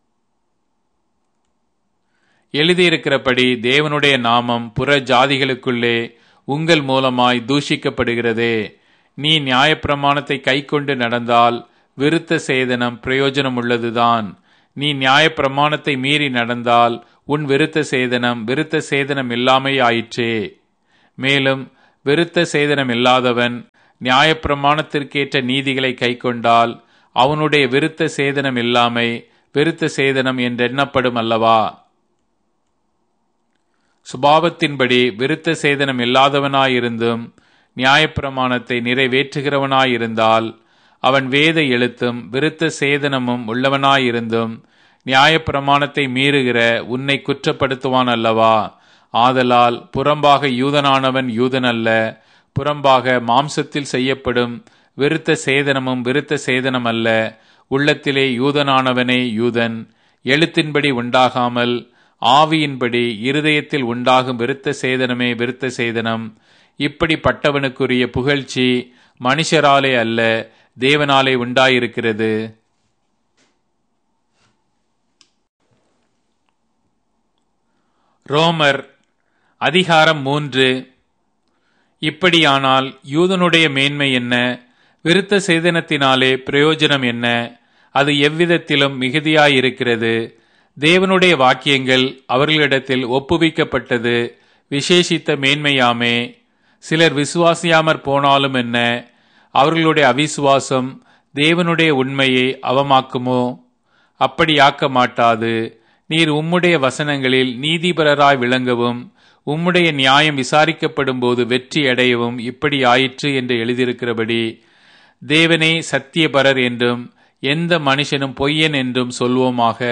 எழுதியிருக்கிறபடி தேவனுடைய நாமம் புற ஜாதிகளுக்குள்ளே உங்கள் மூலமாய் தூஷிக்கப்படுகிறதே. நீ நியாயப்பிரமாணத்தை கைக்கொண்டு நடந்தால் விருத்த சேதனம் பிரயோஜனம் உள்ளதுதான். நீ நியாயப்பிரமாணத்தை மீறி நடந்தால் உன் விருத்த சேதனம் இல்லாமை ஆயிற்றே. மேலும் விருத்த சேதனம் இல்லாதவன் நியாயப்பிரமாணத்திற்கேற்ற நீதிகளை கைக்கொண்டால் அவனுடைய விருத்த சேதனம் இல்லாமை விருத்த சேதனம் என்றெண்ணப்படும் அல்லவா? சுபாவத்தின்படி விருத்த சேதனம் இல்லாதவனாயிருந்தும் நியாயப்பிரமாணத்தை நிறைவேற்றுகிறவனாயிருந்தால் அவன் வேத எழுத்தும் விருத்த சேதனமும் உள்ளவனாயிருந்தும் நியாயப்பிரமாணத்தை மீறுகிற உன்னை குற்றப்படுத்துவான் அல்லவா? ஆதலால் புறம்பாக யூதனானவன் யூதன் அல்ல, புறம்பாக மாம்சத்தில் செய்யப்படும் விருத்த சேதனமும் விருத்த சேதனம் அல்ல, உள்ளத்திலே யூதனானவனே யூதன். எழுத்தின்படி உண்டாகாமல் ஆவியின்படி இருதயத்தில் உண்டாகும் விருத்த சேதனமே விருத்த சேதனம். இப்படிப்பட்டவனுக்குரிய புகழ்ச்சி மனுஷராலே அல்ல, தேவனாலே உண்டாயிருக்கிறது. ரோமர் அதிகாரம் 3. இப்படியானால் யூதனுடைய மேன்மை என்ன? விருத்த சேதனத்தினாலே பிரயோஜனம் என்ன? அது எவ்விதத்திலும் மிகுதியாயிருக்கிறது. தேவனுடைய வாக்கியங்கள் அவர்களிடத்தில் ஒப்புவிக்கப்பட்டது விசேஷித்த மேன்மையாமே. சிலர் விசுவாசியாமற் போனாலும் என்ன? அவர்களுடைய அவிசுவாசம் தேவனுடைய உண்மையை அவமாக்குமோ? அப்படியாக்க மாட்டாது. நீர் உம்முடைய வசனங்களில் நீதிபரராய் விளங்கவும் உம்முடைய நியாயம் விசாரிக்கப்படும் போது வெற்றி அடையவும் இப்படி ஆயிற்று என்று எழுதியிருக்கிறபடி தேவனே சத்தியபரர் என்றும் எந்த மனுஷனும் பொய்யன் என்றும் சொல்வோமாக.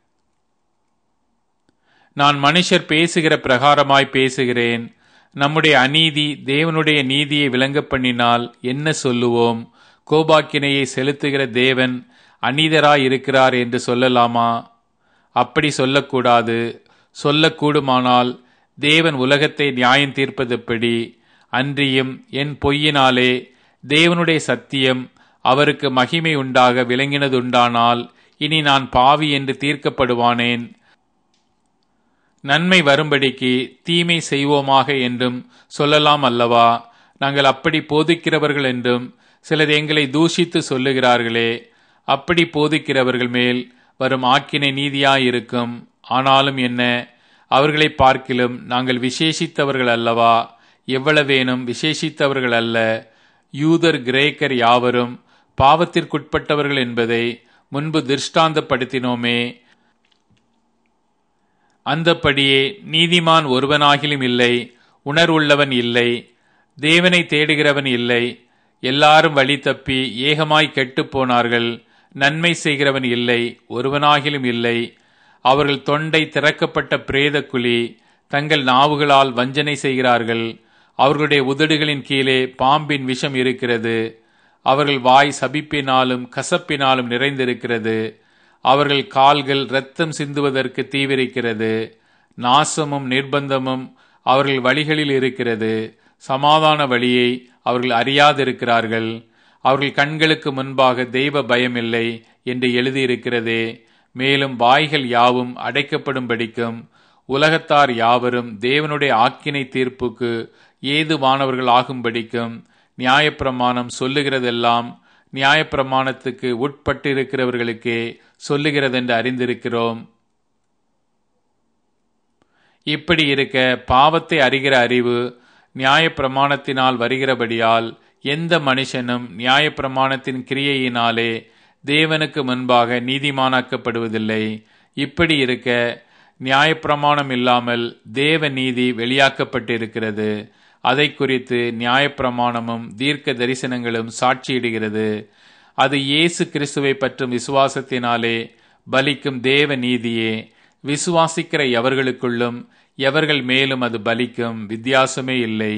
நான் மனுஷர் பேசுகிற பிரகாரமாய் பேசுகிறேன். நம்முடைய அநீதி தேவனுடைய நீதியை விளங்க பண்ணினால் என்ன சொல்லுவோம்? கோபாக்கினையை செலுத்துகிற தேவன் அநீதராய் இருக்கிறார் என்று சொல்லலாமா? அப்படி சொல்லக்கூடாது. சொல்லக்கூடுமானால் தேவன் உலகத்தை நியாயம் தீர்ப்பதெப்படி? அன்றியும் என் பொய்யினாலே தேவனுடைய சத்தியம் அவருக்கு மகிமை உண்டாக விளங்கினதுண்டானால் இனி நான் பாவி என்று தீர்க்கப்படுவானேன். நன்மை வரும்படிக்கு தீமை செய்வோமாக என்றும் சொல்லலாம் அல்லவா? நாங்கள் அப்படி போதிக்கிறவர்கள் என்றும் சிலர் எங்களை தூஷித்து சொல்லுகிறார்களே. அப்படி போதிக்கிறவர்கள் மேல் வரும் ஆக்கினை நீதியாயிருக்கும். ஆனாலும் என்ன, அவர்களை பார்க்கிலும் நாங்கள் விசேஷித்தவர்கள் அல்லவா? எவ்வளவேனும் விசேஷித்தவர்கள் அல்ல. யூதர் கிரேக்கர் யாவரும் பாவத்திற்குட்பட்டவர்கள் என்பதை முன்பு திருஷ்டாந்தப்படுத்தினோமே. அந்தப்படியே நீதிமான் ஒருவனாகிலும் இல்லை, உணர்வுள்ளவன் இல்லை, தேவனை தேடுகிறவன் இல்லை. எல்லாரும் வழி தப்பி ஏகமாய் கெட்டுப் போனார்கள். நன்மை செய்கிறவன் இல்லை, ஒருவனாகிலும் இல்லை. அவர்கள் தொண்டை திறக்கப்பட்ட பிரேத குழி, தங்கள் நாவுகளால் வஞ்சனை செய்கிறார்கள். அவர்களுடைய உதடுகளின் கீழே பாம்பின் விஷம் இருக்கிறது. அவர்கள் வாய் சபிப்பினாலும் கசப்பினாலும் நிறைந்திருக்கிறது. அவர்கள் கால்கள் இரத்தம் சிந்துவதற்கு தீவிரிக்கிறது. நாசமும் நிர்பந்தமும் அவர்கள் வழிகளில் இருக்கிறது. சமாதான வழியை அவர்கள் அறியாதிருக்கிறார்கள். அவர்கள் கண்களுக்கு முன்பாக தெய்வ பயமில்லை என்று எழுதியிருக்கிறதே. மேலும் வாய்கள் யாவும் அடைக்கப்படும்படிக்கும் உலகத்தார் யாவரும் தேவனுடைய ஆக்கினை தீர்ப்புக்கு ஏதுவானவர்கள் ஆகும்படிக்கும் நியாயப்பிரமாணம் சொல்லுகிறதெல்லாம் நியாயப்பிரமாணத்துக்கு உட்பட்டிருக்கிறவர்களுக்கே சொல்லுகிறதென்று அறிந்திருக்கிறோம். இப்படி இருக்க பாவத்தை அறிகிற அறிவு நியாயப்பிரமாணத்தினால் வருகிறபடியால் எந்த மனுஷனும் நியாயப்பிரமாணத்தின் கிரியையினாலே தேவனுக்கு முன்பாக நீதிமானாக்கப்படுவதில்லை. இப்படி இருக்க நியாயப்பிரமாணம் இல்லாமல் தேவ நீதி வெளியாக்கப்பட்டிருக்கிறது. அதை குறித்து நியாயப்பிரமாணமும் தீர்க்க தரிசனங்களும் சாட்சியிடுகிறது. அது இயேசு கிறிஸ்துவை பற்றும் விசுவாசத்தினாலே பலிக்கும் தேவ நீதியே. விசுவாசிக்கிற எவர்களுக்குள்ளும் எவர்கள் மேலும் அது பலிக்கும், வித்தியாசமே இல்லை.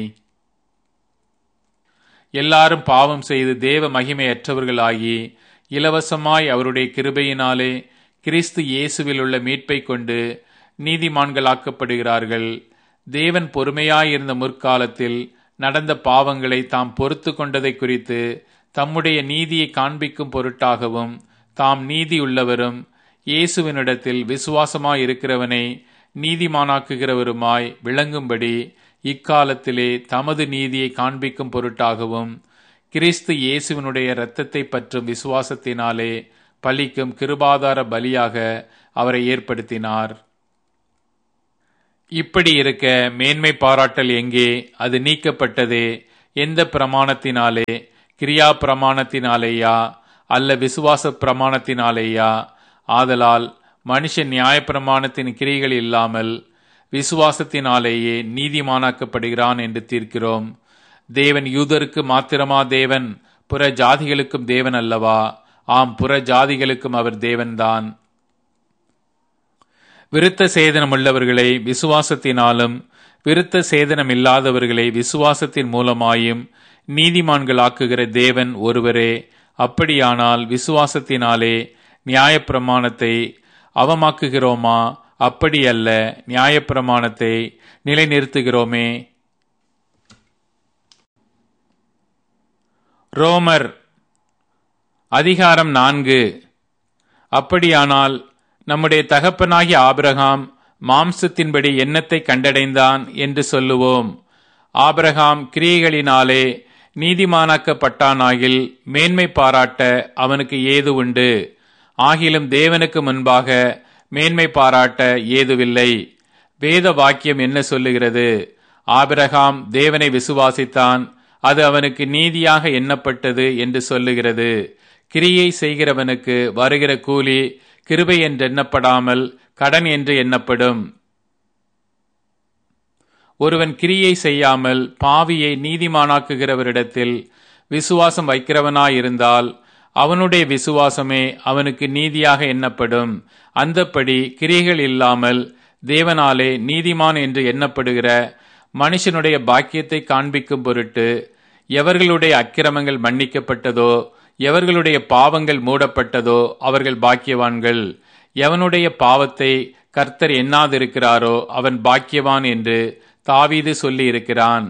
எல்லாரும் பாவம் செய்து தேவ மகிமையற்றவர்களாகி இலவசமாய் அவருடைய கிருபையினாலே கிறிஸ்து இயேசுவில் உள்ள மீட்பை கொண்டு நீதிமான்களாக்கப்படுகிறார்கள். தேவன் பொறுமையாயிருந்த முற்காலத்தில் நடந்த பாவங்களை தாம் பொறுத்து கொண்டதை குறித்து தம்முடைய நீதியை காண்பிக்கும் பொருட்டாகவும் தாம் நீதி உள்ளவரும் இயேசுவினிடத்தில் விசுவாசமாயிருக்கிறவனை நீதிமானாக்குகிறவருமாய் விளங்கும்படி இக்காலத்திலே தமது நீதியை காண்பிக்கும் பொருட்டாகவும் கிறிஸ்து இயேசுவினுடைய இரத்தத்தை பற்றும் விசுவாசத்தினாலே பலிக்கும் கிருபாதார பலியாக அவரை ஏற்படுத்தினார். இப்படி இருக்க மேன்மை பாராட்டல் எங்கே? அது நீக்கப்பட்டதே. எந்த பிரமாணத்தினாலே? கிரியா பிரமாணத்தினாலேயா அல்ல விசுவாச பிரமாணத்தினாலேயா? ஆதலால் மனுஷன் நியாயப்பிரமாணத்தின் கிரிகள் இல்லாமல் விசுவாசத்தினாலேயே நீதிமானாக்கப்படுகிறான் என்று தீர்க்கிறோம். தேவன் யூதருக்கு மாத்திரமா தேவன்? புற ஜாதிகளுக்கும் தேவன் அல்லவா? ஆம், புற ஜாதிகளுக்கும் அவர் தேவன்தான். விருத்த சேதனம் உள்ளவர்களை விசுவாசத்தினாலும் விருத்த சேதனம் இல்லாதவர்களை விசுவாசத்தின் மூலமாயும் நீதிமான்களாக்குகிற தேவன் ஒருவரே. அப்படியானால் விசுவாசத்தினாலே நியாயப்பிரமாணத்தை அவமாக்குகிறோமா? அப்படியல்ல, நியாயப்பிரமாணத்தை நிலைநிறுத்துகிறோமே. ரோமர் அதிகாரம் 4. அப்படியானால் நம்முடைய தகப்பனாகிய ஆபிரகாம் மாம்சத்தின்படி எண்ணத்தை கண்டடைந்தான் என்று சொல்லுவோம். ஆபிரகாம் கிரியைகளினாலே நீதிமானாக்கப்பட்டானாகில் மேன்மை பாராட்ட அவனுக்கு ஏது உண்டு? ஆகிலும் தேவனுக்கு முன்பாக மேன்மை பாராட்ட ஏதுவில்லை. வேத வாக்கியம் என்ன சொல்லுகிறது? ஆபிரகாம் தேவனை விசுவாசித்தான், அது அவனுக்கு நீதியாக எண்ணப்பட்டது என்று சொல்லுகிறது. கிரியை செய்கிறவனுக்கு வருகிற கூலி கிருபை என்று எண்ணப்படாமல் கடன் என்று எண்ணப்படும். ஒருவன் கிரியை செய்யாமல் பாவியை நீதிமானாக்குகிறவரிடத்தில் விசுவாசம் வைக்கிறவனாயிருந்தால் அவனுடைய விசுவாசமே அவனுக்கு நீதியாக எண்ணப்படும். அந்தப்படி கிரியைகள் இல்லாமல் தேவனாலே நீதிமான் என்று எண்ணப்படுகிற மனுஷனுடைய பாக்கியத்தை காண்பிக்கும் பொருட்டு எவர்களுடைய அக்கிரமங்கள் மன்னிக்கப்பட்டதோ எவர்களுடைய பாவங்கள் மூடப்பட்டதோ அவர்கள் பாக்கியவான்கள். எவனுடைய பாவத்தை கர்த்தர் எண்ணாதிருக்கிறாரோ அவன் பாக்கியவான் என்று தாவீது சொல்லி இருக்கிறான்.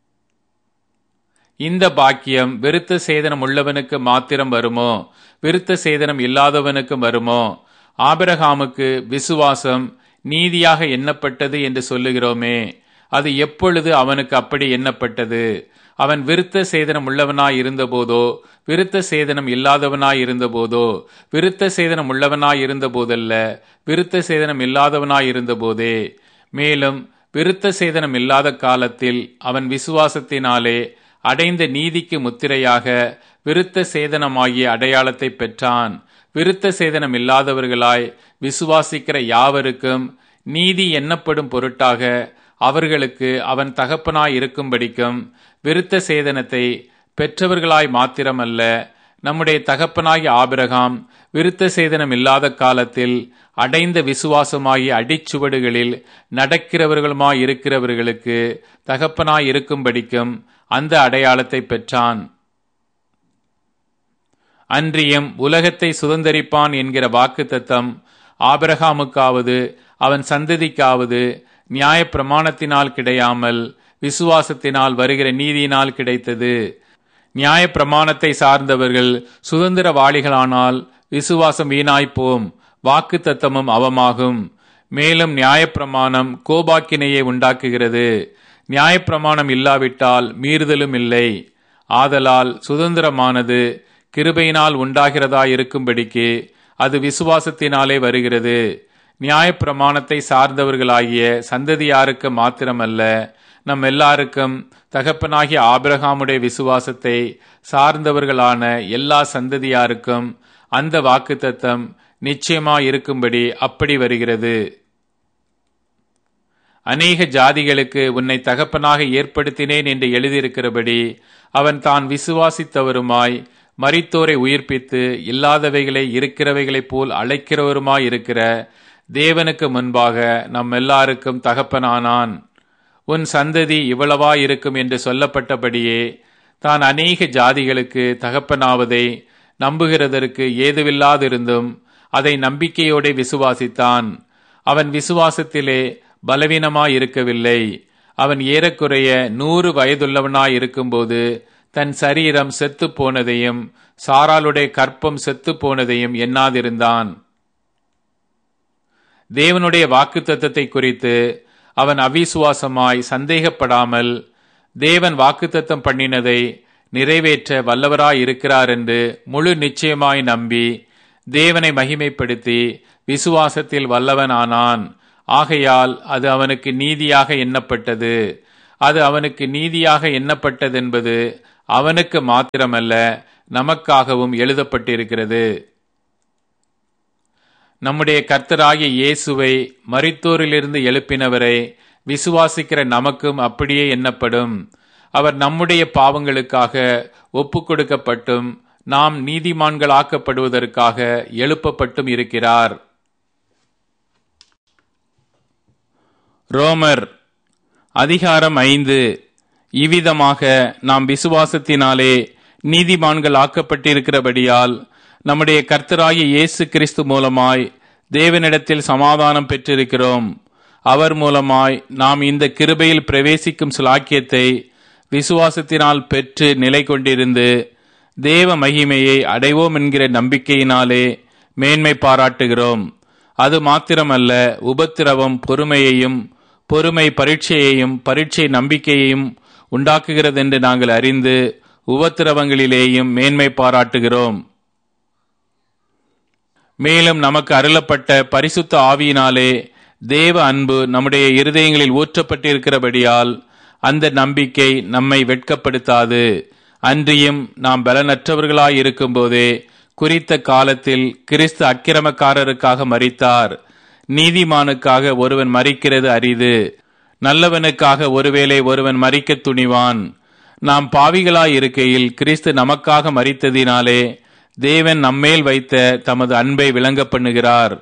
இந்த பாக்கியம் விருத்த சேதனம் உள்ளவனுக்கு மாத்திரம் வருமோ? விருத்த சேதனம் இல்லாதவனுக்கும் வருமோ? ஆபிரகாமுக்கு விசுவாசம் நீதியாக எண்ணப்பட்டது என்று சொல்லுகிறோமே, அது எப்பொழுது அவனுக்கு அப்படி எண்ணப்பட்டது? அவன் விருத்த சேதனம் உள்ளவனாய் இருந்தபோதோ விருத்த சேதனம் இல்லாதவனாய் இருந்தபோதோ? விருத்த சேதனம் உள்ளவனாய் இருந்தபோதல்ல, விருத்த சேதனம் இல்லாதவனாய் இருந்தபோதே. மேலும் விருத்த சேதனம் இல்லாத காலத்தில் அவன் விசுவாசத்தினாலே அடைந்த நீதிக்கு முத்திரையாக விருத்த சேதனமாகிய அடையாளத்தை பெற்றான். விருத்த சேதனம் இல்லாதவர்களாய் விசுவாசிக்கிற யாவருக்கும் நீதி எண்ணப்படும் பொருட்டாக அவர்களுக்கு அவன் தகப்பனாய் இருக்கும்படிக்கும் விருத்த சேதனத்தை பெற்றவர்களாய் மாத்திரமல்ல, நம்முடைய தகப்பனாகிய ஆபிரகாம் விருத்த சேதனம் இல்லாத காலத்தில் அடைந்த விசுவாசமாகிய அடிச்சுவடுகளில் நடக்கிறவர்களுமாய் இருக்கிறவர்களுக்கு தகப்பனாய் இருக்கும்படிக்கும் அந்த அடையாளத்தை பெற்றான். அன்றியும் உலகத்தை சுதந்தரிப்பான் என்கிற வாக்குத்தத்தம் ஆபிரகாமுக்காவது அவன் சந்ததிக்காவது நியாய பிரமாணத்தினால் கிடையாமல் விசுவாசத்தினால் வருகிற நீதியினால் கிடைத்தது. நியாய பிரமாணத்தை சார்ந்தவர்கள் சுதந்திரவாளிகளானால் விசுவாசம் வீணாய்ப்போம், வாக்குத்தத்தமும் அவமாகும். மேலும் நியாயப்பிரமாணம் கோபாக்கினையை உண்டாக்குகிறது. நியாயப்பிரமாணம் இல்லாவிட்டால் மீறுதலும் இல்லை. ஆதலால் சுதந்திரமானது கிருபையினால் உண்டாகிறதா இருக்கும்படிக்கு அது விசுவாசத்தினாலே வருகிறது. நியாயப்பிரமாணத்தை சார்ந்தவர்களாகிய சந்ததியாருக்கு மாத்திரமல்ல, நம் எல்லாருக்கும் தகப்பனாகிய ஆபிரகாமுடைய விசுவாசத்தை சார்ந்தவர்களான எல்லா சந்ததியாருக்கும் அந்த வாக்குத்தத்தம் நிச்சயமாயிருக்கும்படி அப்படி வருகிறது. அநேக ஜாதிகளுக்கு உன்னை தகப்பனாக ஏற்படுத்தினேன் என்று எழுதியிருக்கிறபடி அவன் தான் விசுவாசித்தவருமாய் மரித்தோரை உயிர்ப்பித்து இல்லாதவைகளை இருக்கிறவைகளைப் போல் அழைக்கிறவருமாய் இருக்கிற தேவனுக்கு முன்பாக நம் எல்லாருக்கும் தகப்பனானான். உன் சந்ததி இவ்வளவாயிருக்கும் என்று சொல்லப்பட்டபடியே தான் அநேக ஜாதிகளுக்கு தகப்பனாவதை நம்புகிறதற்கு ஏதுவில்லாதிருந்தும் அதை நம்பிக்கையோடு விசுவாசித்தான். அவன் விசுவாசத்திலே பலவீனமாயிருக்கவில்லை. அவன் ஏறக்குறைய 100 வயதுள்ளவனாயிருக்கும்போது தன் சரீரம் செத்து போனதையும் சாராளுடைய கற்பம் செத்து போனதையும் எண்ணாதிருந்தான். தேவனுடைய வாக்குத்தத்தத்தை குறித்து அவன் அவிசுவாசமாய் சந்தேகப்படாமல் தேவன் வாக்குத்தத்தம் பண்ணினதை நிறைவேற்ற வல்லவராய் இருக்கிறார் என்று முழு நிச்சயமாய் நம்பி தேவனை மகிமைப்படுத்தி விசுவாசத்தில் வல்லவனானான். ஆகையால் அது அவனுக்கு நீதியாக எண்ணப்பட்டது. அது அவனுக்கு நீதியாக எண்ணப்பட்டதென்பது அவனுக்கு மாத்திரமல்ல, நமக்காகவும் எழுதப்பட்டிருக்கிறது. நம்முடைய கர்த்தராகிய இயேசுவை மரித்தோரிலிருந்து எழுப்பினவரை விசுவாசிக்கிற நமக்கும் அப்படியே எண்ணப்படும். அவர் நம்முடைய பாவங்களுக்காக ஒப்புக் கொடுக்கப்பட்டும் நாம் நீதிமான்களாக்கப்படுவதற்காக எழுப்பப்பட்டும் இருக்கிறார். ரோமர் அதிகாரம் 5. இவ்விதமாக நாம் விசுவாசத்தினாலே நீதிமான்கள் ஆக்கப்பட்டிருக்கிறபடியால் நம்முடைய கர்த்தராகிய இயேசு கிறிஸ்து மூலமாய் தேவனிடத்தில் சமாதானம் பெற்றிருக்கிறோம். அவர் மூலமாய் நாம் இந்த கிருபையில் பிரவேசிக்கும் சுலாக்கியத்தை விசுவாசத்தினால் பெற்று நிலை கொண்டிருந்து தேவ மகிமையை அடைவோம் என்கிற நம்பிக்கையினாலே மேன்மை பாராட்டுகிறோம். அது மாத்திரமல்ல, உபத்திரவம் பொறுமையையும், பொறுமை பரீட்சையையும், பரீட்சை நம்பிக்கையையும் உண்டாக்குகிறதென்று நாங்கள் அறிந்து உபத்திரவங்களிலேயும் மேன்மை பாராட்டுகிறோம். மேலும் நமக்கு அருளப்பட்ட பரிசுத்த ஆவியினாலே தேவ அன்பு நம்முடைய இருதயங்களில் ஊற்றப்பட்டிருக்கிறபடியால் அந்த நம்பிக்கை நம்மை வெட்கப்படுத்தாது. அன்றியும் நாம் பலனற்றவர்களாய் இருக்கும் போதே குறித்த காலத்தில் கிறிஸ்து அக்கிரமக்காரருக்காக மரித்தார். நீதிமானுக்காக ஒருவன் மரிக்கிறது அரிது, நல்லவனுக்காக ஒருவேளை ஒருவன் மரிக்க துணிவான். நாம் பாவிகளாய் இருக்கையில் கிறிஸ்து நமக்காக மரித்ததினாலே தேவன் நம்மேல் வைத்த தமது அன்பை விளங்க பண்ணுகிறார்.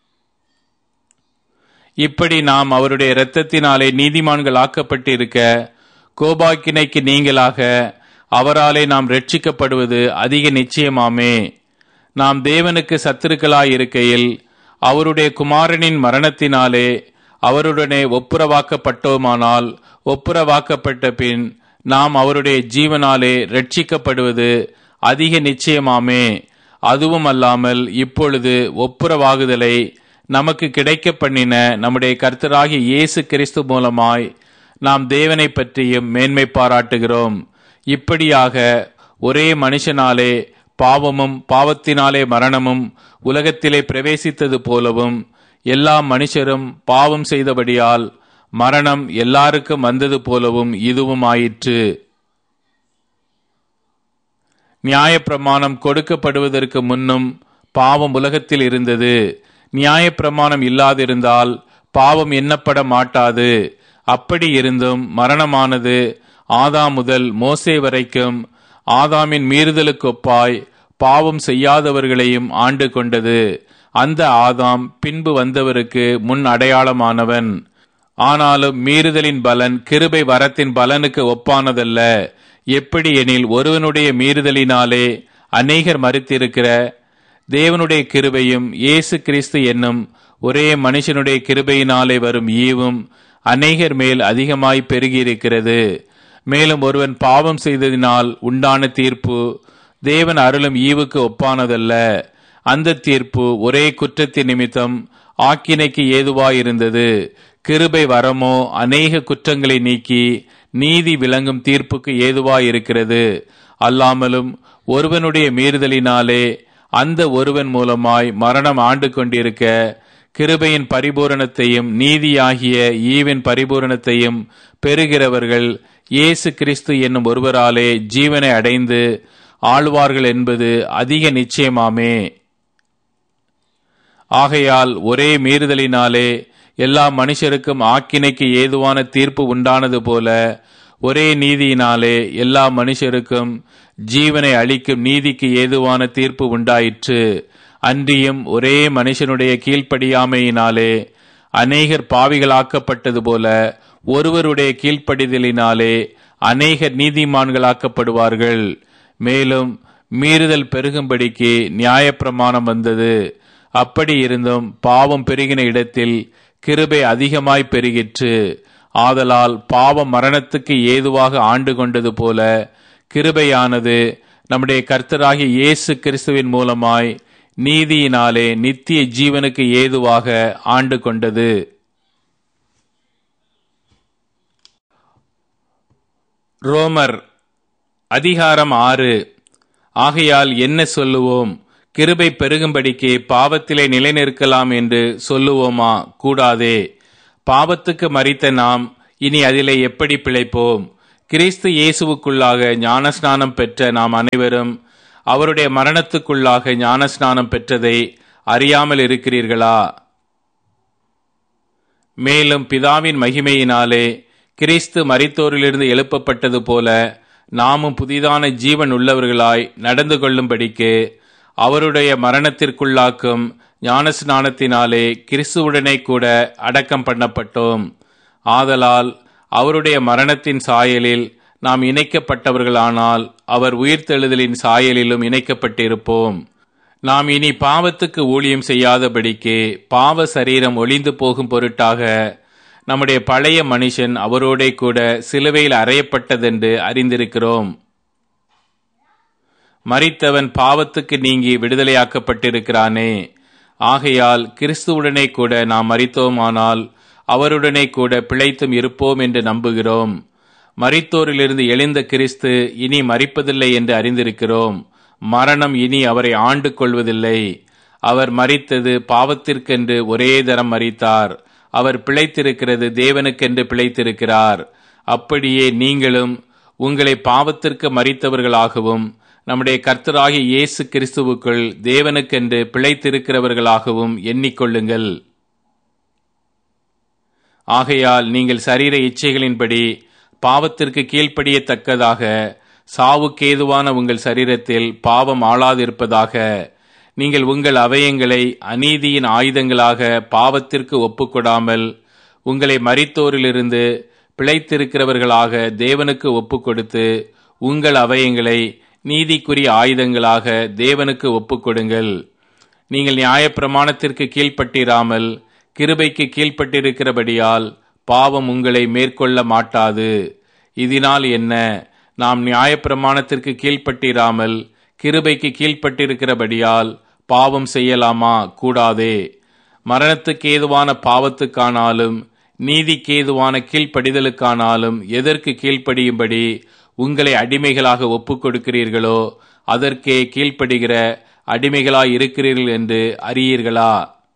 இப்படி நாம் அவருடைய இரத்தத்தினாலே நீதிமான்கள் ஆக்கப்பட்டிருக்க கோபாக்கினைக்கு நீங்களாக அவராலே நாம் ரட்சிக்கப்படுவது அதிக நிச்சயமாமே. நாம் தேவனுக்கு சத்துருக்களாய் இருக்கையில் அவருடைய குமாரனின் மரணத்தினாலே அவருடனே ஒப்புரவாக்கப்பட்டோமானால், ஒப்புரவாக்கப்பட்ட பின் நாம் அவருடைய ஜீவனாலே ரட்சிக்கப்படுவது அதிக நிச்சயமாமே. அதுவும் அல்லாமல் இப்பொழுது ஒப்புரவாகுதலை நமக்கு கிடைக்க பண்ணின நம்முடைய கர்த்தராகிய இயேசு கிறிஸ்து மூலமாய் நாம் தேவனை பற்றியும் மேன்மை பாராட்டுகிறோம். இப்படியாக ஒரே மனுஷனாலே பாவமும் பாவத்தினாலே மரணமும் உலகத்திலே பிரவேசித்தது போலவும் எல்லா மனுஷரும் பாவம் செய்தபடியால் மரணம் எல்லாருக்கும் வந்தது போலவும் இதுவும் ஆயிற்று. நியாயப்பிரமாணம் கொடுக்கப்படுவதற்கு முன்னும் பாவம் உலகத்தில் இருந்தது. நியாயப்பிரமாணம் இல்லாதிருந்தால் பாவம் எண்ணப்பட மாட்டாது. அப்படி இருந்தும் மரணமானது ஆதாம் முதல் மோசே வரைக்கும் ஆதாமின் மீறுதலுக்கொப்பாய் பாவம் செய்யாதவர்களையும் ஆண்டு கொண்டது. அந்த ஆதாம் பின்பு வந்தவருக்கு முன் அடையாளமானவன். ஆனாலும் மீறுதலின் பலன் கிருபை வரத்தின் பலனுக்கு ஒப்பானதல்ல. எப்படி எனில், ஒருவனுடைய மீறுதலினாலே அநேகர் மரித்திருக்கிற தேவனுடைய கிருபையும் இயேசு கிறிஸ்து என்னும் ஒரே மனுஷனுடைய கிருபையினாலே வரும் ஈவும் அநேகர் மேல் அதிகமாய் பெருகியிருக்கிறது. மேலும் ஒருவன் பாவம் செய்ததினால் உண்டான தீர்ப்பு தேவன் அருளும் ஈவுக்கு ஒப்பானதல்ல. அந்த தீர்ப்பு ஒரே குற்றத்தின் நிமித்தம் ஆக்கினைக்கு ஏதுவாயிருந்தது. கிருபை வரமோ அநேக குற்றங்களை நீக்கி நீதி விளங்கும் தீர்ப்புக்கு ஏதுவாயிருக்கிறது. அல்லாமலும் ஒருவனுடைய மீறுதலினாலே அந்த ஒருவன் மூலமாய் மரணம் ஆண்டு கொண்டிருக்க கிருபையின் பரிபூரணத்தையும் நீதியாகிய ஈவின் பரிபூரணத்தையும் பெறுகிறவர்கள் இயேசு கிறிஸ்து என்னும் ஒருவராலே ஜீவனை அடைந்து ஆழ்வார்கள் என்பது அதிக நிச்சயமாமே. ஆகையால் ஒரே மீறுதலினாலே எல்லா மனுஷருக்கும் ஆக்கினைக்கு ஏதுவான தீர்ப்பு உண்டானது போல ஒரே நீதியினாலே எல்லா மனுஷருக்கும் ஜீவனை அளிக்கும் நீதிக்கு ஏதுவான தீர்ப்பு உண்டாயிற்று. அன்றியும் ஒரே மனுஷனுடைய கீழ்ப்படியாமையினாலே அநேகர் பாவிகளாக்கப்பட்டது போல ஒருவருடைய கீழ்ப்படிதலினாலே அநேகர் நீதிமான்களாக்கப்படுவார்கள். மேலும் மீறுதல் பெருகும்படிக்கு நியாயப்பிரமாணம் வந்தது. அப்படி இருந்தும் பாவம் பெருகின இடத்தில் கிருபை அதிகமாய் பெருகிற்று. ஆதலால் பாவம் மரணத்துக்கு ஏதுவாக ஆண்டு கொண்டது போல கிருபையானது நம்முடைய கர்த்தராகிய இயேசு கிறிஸ்துவின் மூலமாய் நீதியினாலே நித்திய ஜீவனுக்கு ஏதுவாக ஆண்டு கொண்டது. ரோமர் அதிகாரம் 6. ஆகையால் என்ன சொல்லுவோம்? கிருபை பெருகும்படிக்கு பாவத்திலே நிலைநிற்கலாம் என்று சொல்லுவோமா? கூடாதே. பாவத்துக்கு மரித்த நாம் இனி அதிலே எப்படி பிழைப்போம்? கிறிஸ்து இயேசுவுக்குள்ளாக ஞானஸ்நானம் பெற்ற நாம் அனைவரும் அவருடைய மரணத்துக்குள்ளாக ஞானஸ்நானம் பெற்றதை அறியாமல் இருக்கிறீர்களா? மேலும் பிதாவின் மகிமையினாலே கிறிஸ்து மரித்தோரிலிருந்து எழுப்பப்பட்டது போல நாமும் புதிதான ஜீவன் உள்ளவர்களாய் நடந்து கொள்ளும்படிக்கு அவருடைய மரணத்திற்குள்ளாக்கும் ஞானஸ்நானத்தினாலே கிறிஸ்துவுடனே கூட அடக்கம் பண்ணப்பட்டோம். ஆதலால் அவருடைய மரணத்தின் சாயலில் நாம் இணைக்கப்பட்டவர்களானால் அவர் உயிர்த்தெழுதலின் சாயலிலும் இணைக்கப்பட்டிருப்போம். நாம் இனி பாவத்துக்கு ஊழியம் செய்யாதபடிக்கு பாவ சரீரம் ஒளிந்து போகும் பொருட்டாக நம்முடைய பழைய மனுஷன் அவரோடே கூட சிலுவையில் அறையப்பட்டதென்று அறிந்திருக்கிறோம். மரித்தவன் பாவத்துக்கு நீங்கி விடுதலையாக்கப்பட்டிருக்கிறானே. ஆகையால் கிறிஸ்துவுடனே கூட நாம் மரித்தோமானால் அவருடனே கூட பிழைத்தும் இருப்போம் என்று நம்புகிறோம். மரித்தோரிலிருந்து எழுந்த கிறிஸ்து இனி மரிப்பதில்லை என்று அறிந்திருக்கிறோம். மரணம் இனி அவரை ஆண்டு கொள்வதில்லை. அவர் மரித்தது பாவத்திற்கென்று ஒரே தரம் மரித்தார். அவர் பிழைத்திருக்கிறது தேவனுக்கென்று பிழைத்திருக்கிறார். அப்படியே நீங்களும் உங்களை பாவத்திற்கு மரித்தவர்களாகவும் நம்முடைய கர்த்தராகிய இயேசு கிறிஸ்துவுக்குள் தேவனுக்கென்று பிழைத்திருக்கிறவர்களாகவும் எண்ணிக்கொள்ளுங்கள். ஆகையால் நீங்கள் சரீர இச்சைகளின்படி பாவத்திற்கு கீழ்ப்படியத்தக்கதாக சாவுக்கேதுவான உங்கள் சரீரத்தில் பாவம் ஆளாதிருப்பதாக நீங்கள் உங்கள் அவயங்களை அநீதியின் ஆயுதங்களாக பாவத்திற்கு ஒப்புக்கொடாமல் உங்களை மரித்தோரிலிருந்து பிழைத்திருக்கிறவர்களாக தேவனுக்கு ஒப்புக்கொடுத்து உங்கள் அவயங்களை நீதிக்குரிய ஆயுதங்களாக தேவனுக்கு ஒப்புக்கொடுங்கள். நீங்கள் நியாயப்பிரமாணத்திற்கு கீழ்ப்பட்டிராமல் கிருபைக்கு கீழ்ப்பட்டிருக்கிறபடியால் பாவம் உங்களை மேற்கொள்ள மாட்டாது. இதனால் என்ன? நாம் நியாயப்பிரமாணத்திற்கு கீழ்ப்பட்டிராமல் கிருபைக்கு கீழ்ப்பட்டிருக்கிறபடியால் பாவம் செய்யலாமா? கூடாதே. மரணத்துக்கேதுவான பாவத்துக்கானாலும் நீதிக்கேதுவான கீழ்ப்படிதலுக்கானாலும் எதற்கு கீழ்ப்படியும்படி உங்களை அடிமைகளாக ஒப்புக் கொடுக்கிறீர்களோ அதற்கே கீழ்ப்படுகிற அடிமைகளாய் இருக்கிறீர்கள் என்று அறியீர்களா?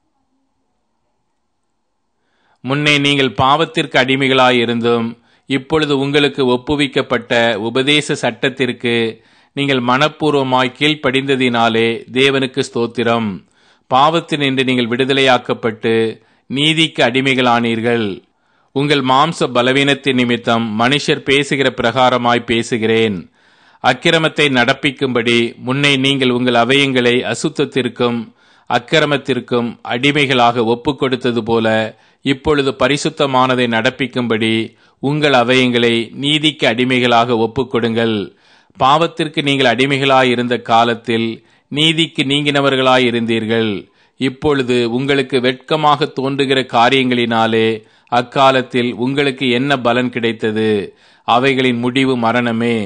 முன்னே நீங்கள் பாவத்திற்கு அடிமைகளாயிருந்தும் இப்பொழுது உங்களுக்கு ஒப்புவிக்கப்பட்ட உபதேச சட்டத்திற்கு நீங்கள் மனப்பூர்வமாய் கீழ்ப்படிந்ததினாலே தேவனுக்கு ஸ்தோத்திரம். பாவத்தினின்று நீங்கள் விடுதலையாக்கப்பட்டு நீதிக்கு அடிமைகளானீர்கள். உங்கள் மாம்ச பலவீனத்தின் நிமித்தம் மனுஷர் பேசுகிற பிரகாரமாய் பேசுகிறேன். அக்கிரமத்தை நடப்பிக்கும்படி முன்னே நீங்கள் உங்கள் அவயங்களை அசுத்தத்திற்கும் அக்கிரமத்திற்கும் அடிமைகளாக ஒப்புக் கொடுத்தது போல இப்பொழுது பரிசுத்தமானதை நடப்பிக்கும்படி உங்கள் அவயங்களை நீதிக்கு அடிமைகளாக ஒப்புக்கொடுங்கள். பாவத்திற்கு நீங்கள் அடிமைகளாயிருந்த காலத்தில் நீதிக்கு நீங்கினவர்களாயிருந்தீர்கள். இப்பொழுது உங்களுக்கு வெட்கமாக தோன்றுகிற காரியங்களினாலே அக்காலத்தில் உங்களுக்கு என்ன பலன் கிடைத்தது? அவைகளின் முடிவு மரணமே.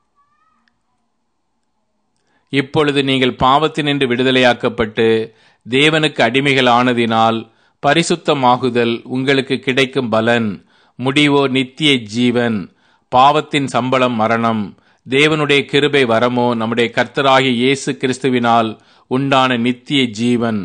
இப்பொழுது நீங்கள் பாவத்தினின்று விடுதலையாக்கப்பட்டு தேவனுக்கு அடிமைகள் ஆனதினால் பரிசுத்தமாகுதல் உங்களுக்கு கிடைக்கும் பலன். முடிவோ நித்திய ஜீவன். பாவத்தின் சம்பளம் மரணம். தேவனுடைய கிருபை வரமோ நம்முடைய கர்த்தராகிய இயேசு கிறிஸ்துவினால் உண்டான நித்திய ஜீவன்.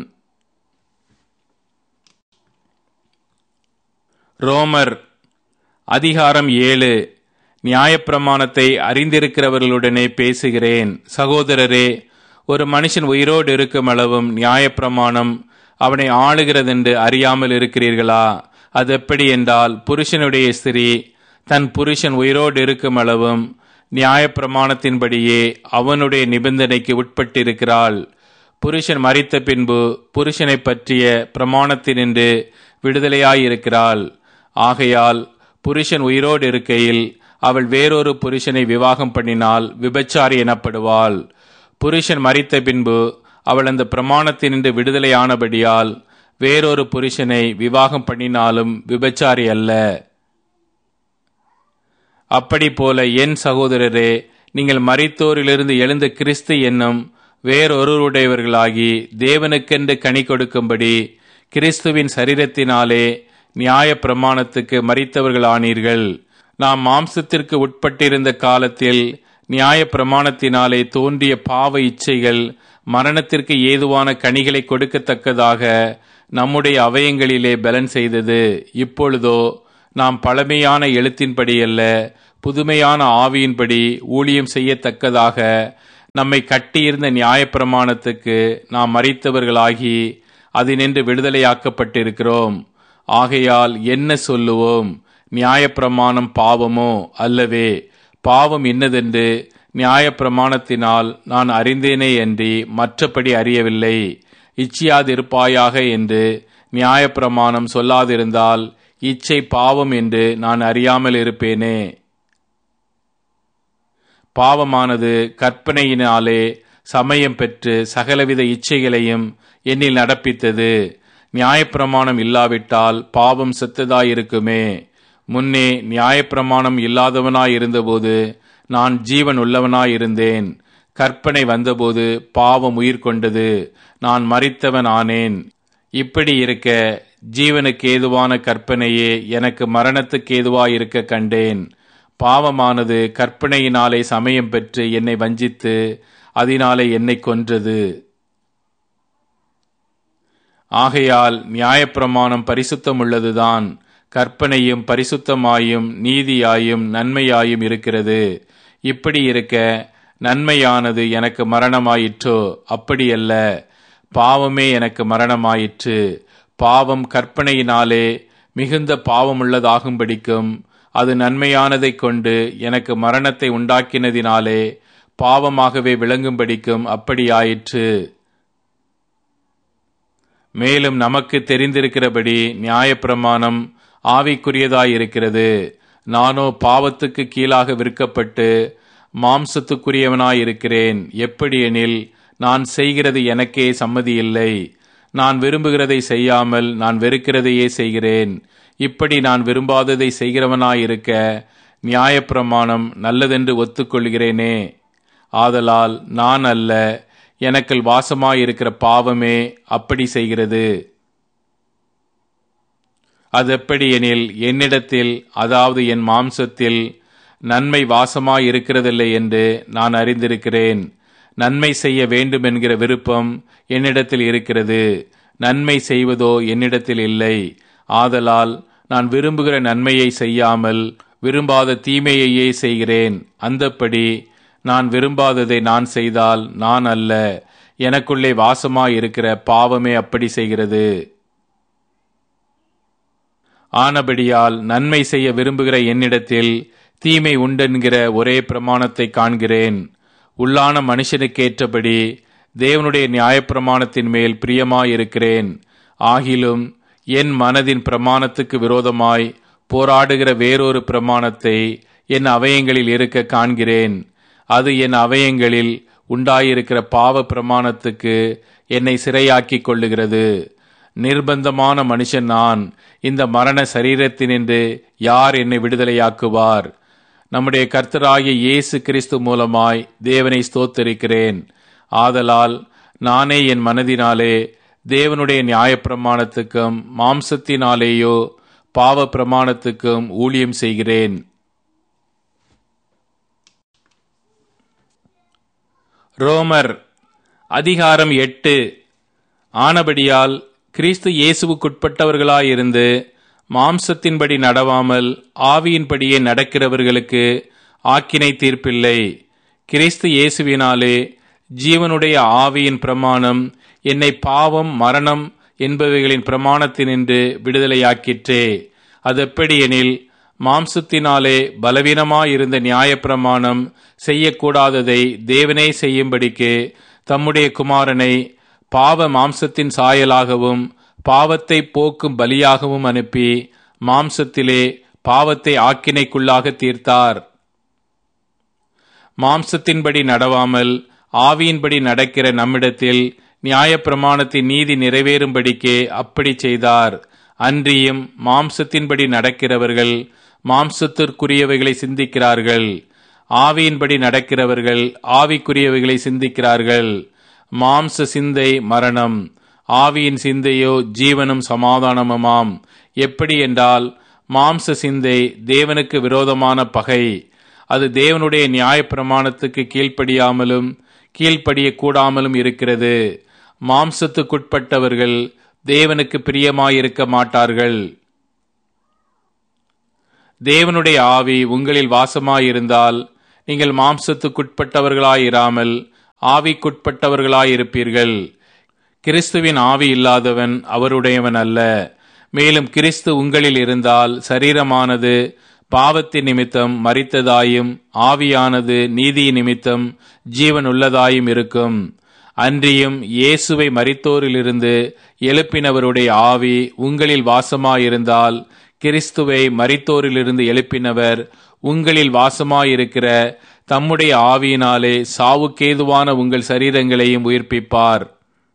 ரோமர் அதிகாரம் 7. நியாயப்பிரமாணத்தை அறிந்திருக்கிறவர்களுடனே பேசுகிறேன். சகோதரரே, ஒரு மனுஷன் உயிரோடு இருக்கும் அளவும் நியாயப்பிரமாணம் அவனை ஆளுகிறதென்று அறியாமல் இருக்கிறீர்களா? அது எப்படி என்றால், புருஷனுடைய ஸ்திரீ தன் புருஷன் உயிரோடு இருக்கும் அளவும் நியாயப்பிரமாணத்தின்படியே அவனுடைய நிபந்தனைக்கு உட்பட்டிருக்கிறாள். புருஷன் மரித்த பின்பு புருஷனை பற்றிய பிரமாணத்தினின்று விடுதலையாயிருக்கிறாள். ஆகையால் புருஷன் உயிரோடு இருக்கையில் அவள் வேறொரு புருஷனை விவாகம் பண்ணினால் விபச்சாரி எனப்படுவாள். புருஷன் மரித்த பின்பு அவள் அந்த பிரமாணத்தினின்று விடுதலையானபடியால் வேறொரு புருஷனை விவாகம் பண்ணினாலும் விபச்சாரி அல்ல. அப்படி போல என் சகோதரரே, நீங்கள் மரித்தோரிலிருந்து எழுந்த கிறிஸ்து என்னும் வேறொருவருடையவர்களாகி தேவனுக்கென்று கனி கொடுக்கும்படி கிறிஸ்துவின் சரீரத்தினாலே நியாய பிரமாணத்துக்கு மரித்தவர்கள் ஆனீர்கள். நாம் மாம்சத்திற்கு உட்பட்டிருந்த காலத்தில் நியாயப்பிரமாணத்தினாலே தோன்றிய பாவ இச்சைகள் மரணத்திற்கு ஏதுவான கனிகளை கொடுக்கத்தக்கதாக நம்முடைய அவயங்களிலே பலன் செய்தது. இப்பொழுதோ நாம் பழமையான எழுத்தின்படி அல்ல, புதுமையான ஆவியின்படி ஊழியம் செய்யத்தக்கதாக நம்மை கட்டியிருந்த நியாயப்பிரமாணத்துக்கு நாம் மரித்தவர்களாகி அதினின்று விடுதலையாக்கப்பட்டிருக்கிறோம். ஆகையால் என்ன சொல்லுவோம்? நியாயப்பிரமாணம் பாவமோ? அல்லவே. பாவம் இன்னதென்று நியாயப்பிரமாணத்தினால் நான் அறிந்தேனே அன்றி மற்றபடி அறியவில்லை. இச்சியாதிருப்பாயாக என்று நியாயப்பிரமாணம் சொல்லாதிருந்தால் இச்சை பாவம் என்று நான் அறியாமல் இருப்பேனே. பாவமானது கற்பனையினாலே சமயம் பெற்று சகலவித இச்சைகளையும் என்னில் நடப்பித்தது. நியாயப்பிரமாணம் இல்லாவிட்டால் பாவம் செத்ததாயிருக்குமே. முன்னே நியாயப்பிரமாணம் இல்லாதவனாயிருந்தபோது நான் ஜீவன் உள்ளவனாயிருந்தேன். கற்பனை வந்தபோது பாவம் உயிர் கொண்டது, நான் மரித்தவன் ஆனேன். இப்படி இருக்க ஜீவனுக்கு ஏதுவான கற்பனையே எனக்கு மரணத்துக்கு ஏதுவாயிருக்க கண்டேன். பாவமானது கற்பனையினாலே சமயம் பெற்று என்னை வஞ்சித்து அதனாலே என்னை கொன்றது. ஆகையால் நியாயப்பிரமாணம் பரிசுத்தம் உள்ளதுதான். கற்பனையும் பரிசுத்தமாயும் நீதியாயும் நன்மையாயும் இருக்கிறது. இப்படி இருக்க நன்மையானது எனக்கு மரணமாயிற்றோ? அப்படியல்ல, பாவமே எனக்கு மரணமாயிற்று. பாவம் கற்பனையினாலே மிகுந்த பாவமுள்ளதாகும்படிக்கும் அது நன்மையானதைக் கொண்டு எனக்கு மரணத்தை உண்டாக்கினதினாலே பாவமாகவே விளங்கும்படிக்கும் அப்படியாயிற்று. மேலும் நமக்கு தெரிந்திருக்கிறபடி நியாயப்பிரமாணம் ஆவிக்குரியதாயிருக்கிறது. நானோ பாவத்துக்கு கீழாக விற்கப்பட்டு மாம்சத்துக்குரியவனாயிருக்கிறேன். எப்படியெனில் நான் செய்கிறது எனக்கே சம்மதியில்லை. நான் விரும்புகிறதை செய்யாமல் நான் வெறுக்கிறதையே செய்கிறேன். இப்படி நான் விரும்பாததை செய்கிறவனாயிருக்க நியாயப்பிரமாணம் நல்லதென்று ஒத்துக்கொள்கிறேனே. ஆதலால் நான் அல்ல, எனக்குள் வாசமாயிருக்கிற பாவமே அப்படி செய்கிறது. அதெப்படி எனில் என்னிடத்தில், அதாவது என் மாம்சத்தில் நன்மை வாசமாயிருக்கிறதில்லை என்று நான் அறிந்திருக்கிறேன். நன்மை செய்ய வேண்டும் என்கிற விருப்பம் என்னிடத்தில் இருக்கிறது, நன்மை செய்வதோ என்னிடத்தில் இல்லை. ஆதலால் நான் விரும்புகிற நன்மையை செய்யாமல் விரும்பாத தீமையையே செய்கிறேன். அந்தப்படி நான் விரும்பாததை நான் செய்தால் நான் அல்ல, எனக்குள்ளே வாசமாயிருக்கிற பாவமே அப்படி செய்கிறது. ஆனபடியால் நன்மை செய்ய விரும்புகிற என்னிடத்தில் தீமை உண்டென்கிற ஒரே பிரமாணத்தை காண்கிறேன். உள்ளான மனுஷனுக்கேற்றபடி தேவனுடைய நியாயப்பிரமாணத்தின் மேல் பிரியமாயிருக்கிறேன். ஆகிலும் என் மனதின் பிரமாணத்துக்கு விரோதமாய் போராடுகிற வேறொரு பிரமாணத்தை என் அவயங்களில் இருக்க காண்கிறேன். அது என் அவயங்களில் உண்டாயிருக்கிற பாவ பிரமாணத்துக்கு என்னை சிறையாக்கிக் கொள்ளுகிறது. நிர்பந்தமான மனுஷன் நான். இந்த மரண சரீரத்தினின்று யார் என்னை விடுதலையாக்குவார்? நம்முடைய கர்த்தராகிய இயேசு கிறிஸ்து மூலமாய் தேவனை ஸ்தோத்தரிக்கிறேன். ஆதலால் நானே என் மனதினாலே தேவனுடைய நியாயப்பிரமாணத்துக்கும் மாம்சத்தினாலேயோ பாவ பிரமாணத்துக்கும் ஊழியம் செய்கிறேன். ரோமர் அதிகாரம் 8. ஆனபடியால் கிறிஸ்து இயேசுவுக்குட்பட்டவர்களாயிருந்து மாம்சத்தின்படி நடவாமல் ஆவியின்படியே நடக்கிறவர்களுக்கு ஆக்கினை தீர்ப்பில்லை. கிறிஸ்து இயேசுவினாலே ஜீவனுடைய ஆவியின் பிரமாணம் என்னை பாவம் மரணம் என்பவைகளின் பிரமாணத்தினின்று விடுதலையாக்கிற்றே. அதெப்படி எனில் மாம்சத்தினாலே பலவீனமாயிருந்த நியாயப்பிரமாணம் செய்யக்கூடாததை தேவனே செய்யும்படிக்கு தம்முடைய குமாரனை பாவ மாம்சத்தின் சாயலாகவும் பாவத்தை போக்கும் பலியாகவும் அனுப்பி மாம்சத்திலே பாவத்தை ஆக்கினைக்குள்ளாக தீர்த்தார். மாம்சத்தின்படி நடவாமல் ஆவியின்படி நடக்கிற நம்மிடத்தில் நியாயப்பிரமாணத்தின் நீதி நிறைவேறும்படிக்கே அப்படி செய்தார். அன்றியும் மாம்சத்தின்படி நடக்கிறவர்கள் மாம்சத்திற்குரியவைகளை சிந்திக்கிறார்கள், ஆவியின்படி நடக்கிறவர்கள் ஆவிக்குரியவைகளை சிந்திக்கிறார்கள். மாம்ச சிந்தை மரணம், ஆவியின் சிந்தையோ ஜீவனும் சமாதானமுமாம். எப்படி என்றால் மாம்ச சிந்தை தேவனுக்கு விரோதமான பகை, அது தேவனுடைய நியாயப்பிரமாணத்துக்கு கீழ்ப்படிய கூடாமலும் இருக்கிறது. மாம்சத்துக்குட்பட்டவர்கள் தேவனுக்கு பிரியமாயிருக்க மாட்டார்கள். தேவனுடைய ஆவி உங்களில் வாசமாயிருந்தால் நீங்கள் மாம்சத்துக்குட்பட்டவர்களாயிராமல் ஆவிக்குட்பட்டவர்களாயிருப்பீர்கள். கிறிஸ்துவின் ஆவி இல்லாதவன் அவருடையவன் அல்ல. மேலும் கிறிஸ்து உங்களில் இருந்தால் சரீரமானது பாவத்தின் நிமித்தம் மரித்ததாயும் ஆவியானது நீதி நிமித்தம் ஜீவன் உள்ளதாயும் இருக்கும். அன்றியும் இயேசுவை மரித்தோரிலிருந்து எழுப்பினவருடைய ஆவி உங்களில் வாசமாயிருந்தால் கிறிஸ்துவை மரித்தோரிலிருந்து எழுப்பினவர் உங்களில் வாசமாயிருக்கிற தம்முடைய ஆவியினாலே சாவுக்கேதுவான உங்கள் சரீரங்களையும் உயிர்ப்பிப்பார்.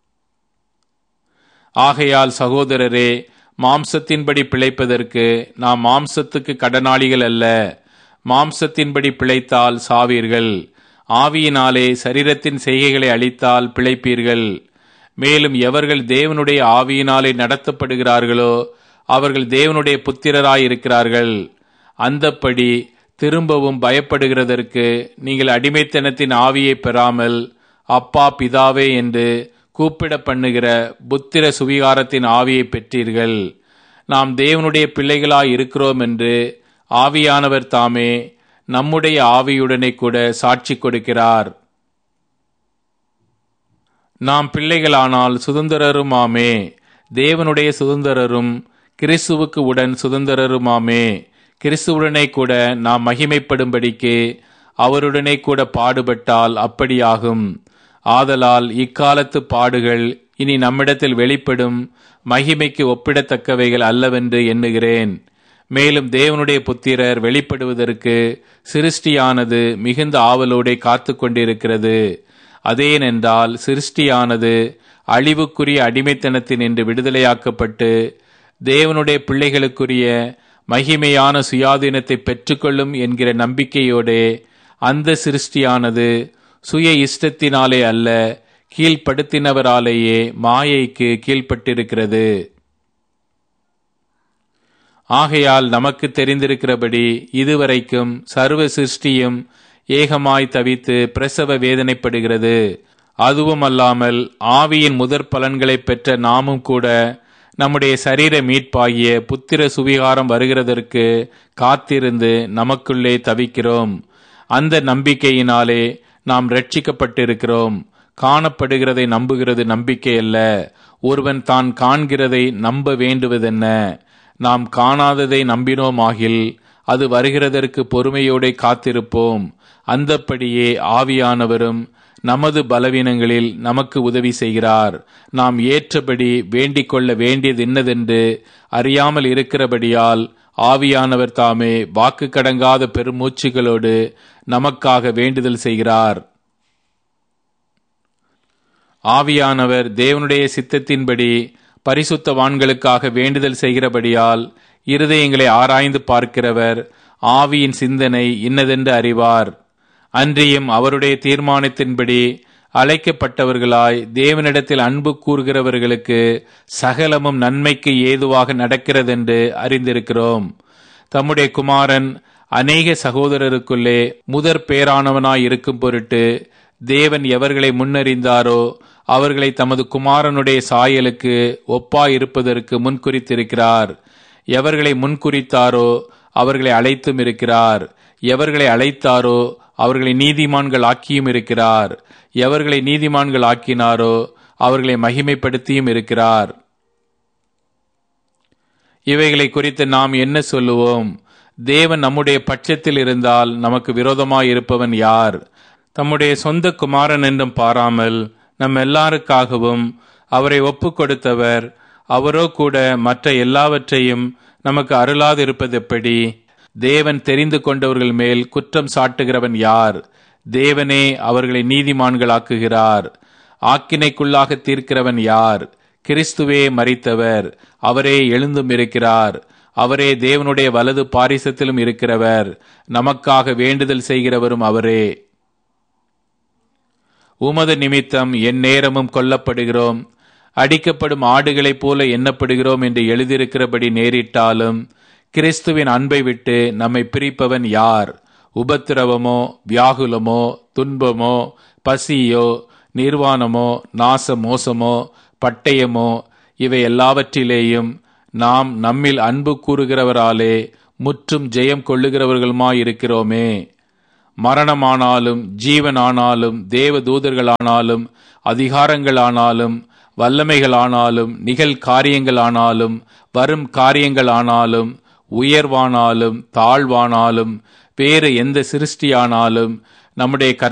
ஆகையால் சகோதரரே, மாம்சத்தின்படி பிழைப்பதற்கு நாம் மாம்சத்துக்கு கடனாளிகள் அல்ல. மாம்சத்தின்படி பிழைத்தால் சாவீர்கள், ஆவியினாலே சரீரத்தின் செய்கைகளை அழித்தால் பிழைப்பீர்கள். மேலும் எவர்கள் தேவனுடைய ஆவியினாலே நடத்தப்படுகிறார்களோ அவர்கள் தேவனுடைய புத்திரராயிருக்கிறார்கள். அந்தப்படி திரும்பவும் பயப்படுகிறதற்கு நீங்கள் அடிமைத்தனத்தின் ஆவியை பெறாமல் அப்பா பிதாவே என்று கூப்பிட பண்ணுகிற புத்திர சுவிகாரத்தின் ஆவியை பெற்றீர்கள். நாம் தேவனுடைய பிள்ளைகளாய் இருக்கிறோம் என்று ஆவியானவர் தாமே நம்முடைய ஆவியுடனே கூட சாட்சி கொடுக்கிறார். நாம் பிள்ளைகளானால் சுதந்திரருமாமே, தேவனுடைய சுதந்திரரும் கிறிஸ்துவுக்கு உடன் சுதந்திரருமாமே. கிறிஸ்துவுடனே கூட நாம் மகிமைப்படும்படிக்கு அவருடனே கூட பாடுபட்டால் அப்படியாகும். ஆதலால் இக்காலத்து பாடுகள் இனி நம்மிடத்தில் வெளிப்படும் மகிமைக்கு ஒப்பிடத்தக்கவைகள் அல்லவென்று எண்ணுகிறேன். மேலும் தேவனுடைய புத்திரர் வெளிப்படுவதற்கு சிருஷ்டியானது மிகுந்த ஆவலோടെ காத்து கொண்டிருக்கிறது. அதேனென்றால் சிருஷ்டியானது அழிவுக்குரிய அடிமைத்தனத்தினின்று விடுதலையாக்கப்பட்டு தேவனுடைய பிள்ளைகளுக்குரிய மகிமையான சுயாதீனத்தை பெற்றுக்கொள்ளும் என்கிற நம்பிக்கையோடே அந்த சிருஷ்டியானது சுய இஷ்டத்தினாலே அல்ல, கீழ்ப்படுத்தினவராலேயே மாயைக்கு கீழ்ப்பட்டிருக்கிறது. ஆகையால் நமக்கு தெரிந்திருக்கிறபடி இதுவரைக்கும் சர்வ சிருஷ்டியும் ஏகமாய் தவித்து பிரசவ வேதனைப்படுகிறது. அதுவும் அல்லாமல் ஆவியின் முதற் பலன்களை பெற்ற நாமும் கூட நம்முடைய சரீர மீட்பாகிய புத்திர சுவிகாரம் வருகிறதற்கு காத்திருந்து நமக்குள்ளே தவிக்கிறோம். அந்த நம்பிக்கையினாலே நாம் ரட்சிக்கப்பட்டிருக்கிறோம். காணப்படுகிறதை நம்புகிறது நம்பிக்கை அல்ல, ஒருவன் தான் காண்கிறதை நம்ப வேண்டுவதென்ன? நாம் காணாததை நம்பினோமாகில் அது வருகிறதற்கு பொறுமையோடு காத்திருப்போம். அந்தப்படியே ஆவியானவரும் நமது பலவீனங்களில் நமக்கு உதவி செய்கிறார். நாம் ஏற்றபடி வேண்டிக் கொள்ள வேண்டியது என்னதென்று அறியாமல் இருக்கிறபடியால் ஆவியானவர் தாமே வாக்கு கடங்காத பெருமூச்சுகளோடு நமக்காக வேண்டுதல் செய்கிறார். ஆவியானவர் தேவனுடைய சித்தத்தின்படி பரிசுத்தவான்களுக்காக வேண்டுதல் செய்கிறபடியால் இருதயங்களை ஆராய்ந்து பார்க்கிறவர் ஆவியின் சிந்தனை இன்னதென்று அறிவார். அன்றியும் அவருடைய தீர்மானத்தின்படி அழைக்கப்பட்டவர்களாய் தேவனிடத்தில் அன்பு கூறுகிறவர்களுக்கு சகலமும் நன்மைக்கு ஏதுவாக நடக்கிறதென்று அறிந்திருக்கிறோம். தம்முடைய குமாரன் அநேக சகோதரருக்குள்ளே முதற் பேரானவனாய் இருக்கும் பொருட்டு தேவன் எவர்களை முன்னறிந்தாரோ அவர்களை தமது குமாரனுடைய சாயலுக்கு ஒப்பாயிருப்பதற்கு முன்குறித்திருக்கிறார். எவர்களை முன்குறித்தாரோ அவர்களை அழைத்தும் இருக்கிறார். எவர்களை அழைத்தாரோ அவர்களை நீதிமான்கள் ஆக்கியும் இருக்கிறார். எவர்களை நீதிமான்கள் ஆக்கினாரோ அவர்களை மகிமைப்படுத்தியும் இருக்கிறார். இவைகளை குறித்து நாம் என்ன சொல்லுவோம்? தேவன் நம்முடைய பட்சத்தில் இருந்தால் நமக்கு விரோதமாய் இருப்பவன் யார்? தம்முடைய சொந்த குமாரன் என்றும் பாராமல் நம் எல்லாருக்காகவும் அவரை ஒப்பு கொடுத்தவர் அவரோ கூட மற்ற எல்லாவற்றையும் நமக்கு அருளாது இருப்பது எப்படி? தேவன் தெரிந்து கொண்டவர்கள் மேல் குற்றம் சாட்டுகிறவன் யார்? தேவனே அவர்களை நீதிமான்களாக்குகிறார். ஆக்கினைக்குள்ளாக தீர்க்கிறவன் யார்? கிறிஸ்துவே மரித்தவர், அவரே எழுந்தும் இருக்கிறார். அவரே தேவனுடைய வலது பாரிசத்திலும் இருக்கிறவர். நமக்காக வேண்டுதல் செய்கிறவரும் அவரே. உமது நிமித்தம் என் நேரமும் கொல்லப்படுகிறோம், அடிக்கப்படும் ஆடுகளைப் போல எண்ணப்படுகிறோம் என்று எழுதியிருக்கிறபடி நேரிட்டாலும் கிறிஸ்துவின் அன்பை விட்டு நம்மை பிரிப்பவன் யார்? உபத்திரவமோ, வியாகுலமோ, துன்பமோ, பசியோ, நிர்வாணமோ, நாச மோசமோ, பட்டயமோ, இவை எல்லாவற்றிலேயும் நாம் நம்மில் அன்பு கூறுகிறவராலே முற்றும் ஜெயம் கொள்ளுகிறவர்களுமாயிருக்கிறோமே. மரணமானாலும் ஜீவனானாலும் தேவ தூதர்களானாலும் அதிகாரங்களானாலும் வல்லமைகளானாலும் நிகழ்காரியங்களானாலும் வரும் காரியங்களானாலும் உயர்வானாலும் தாழ்வானாலும் வேறு எந்த சிருஷ்டியானாலும் நம்முடைய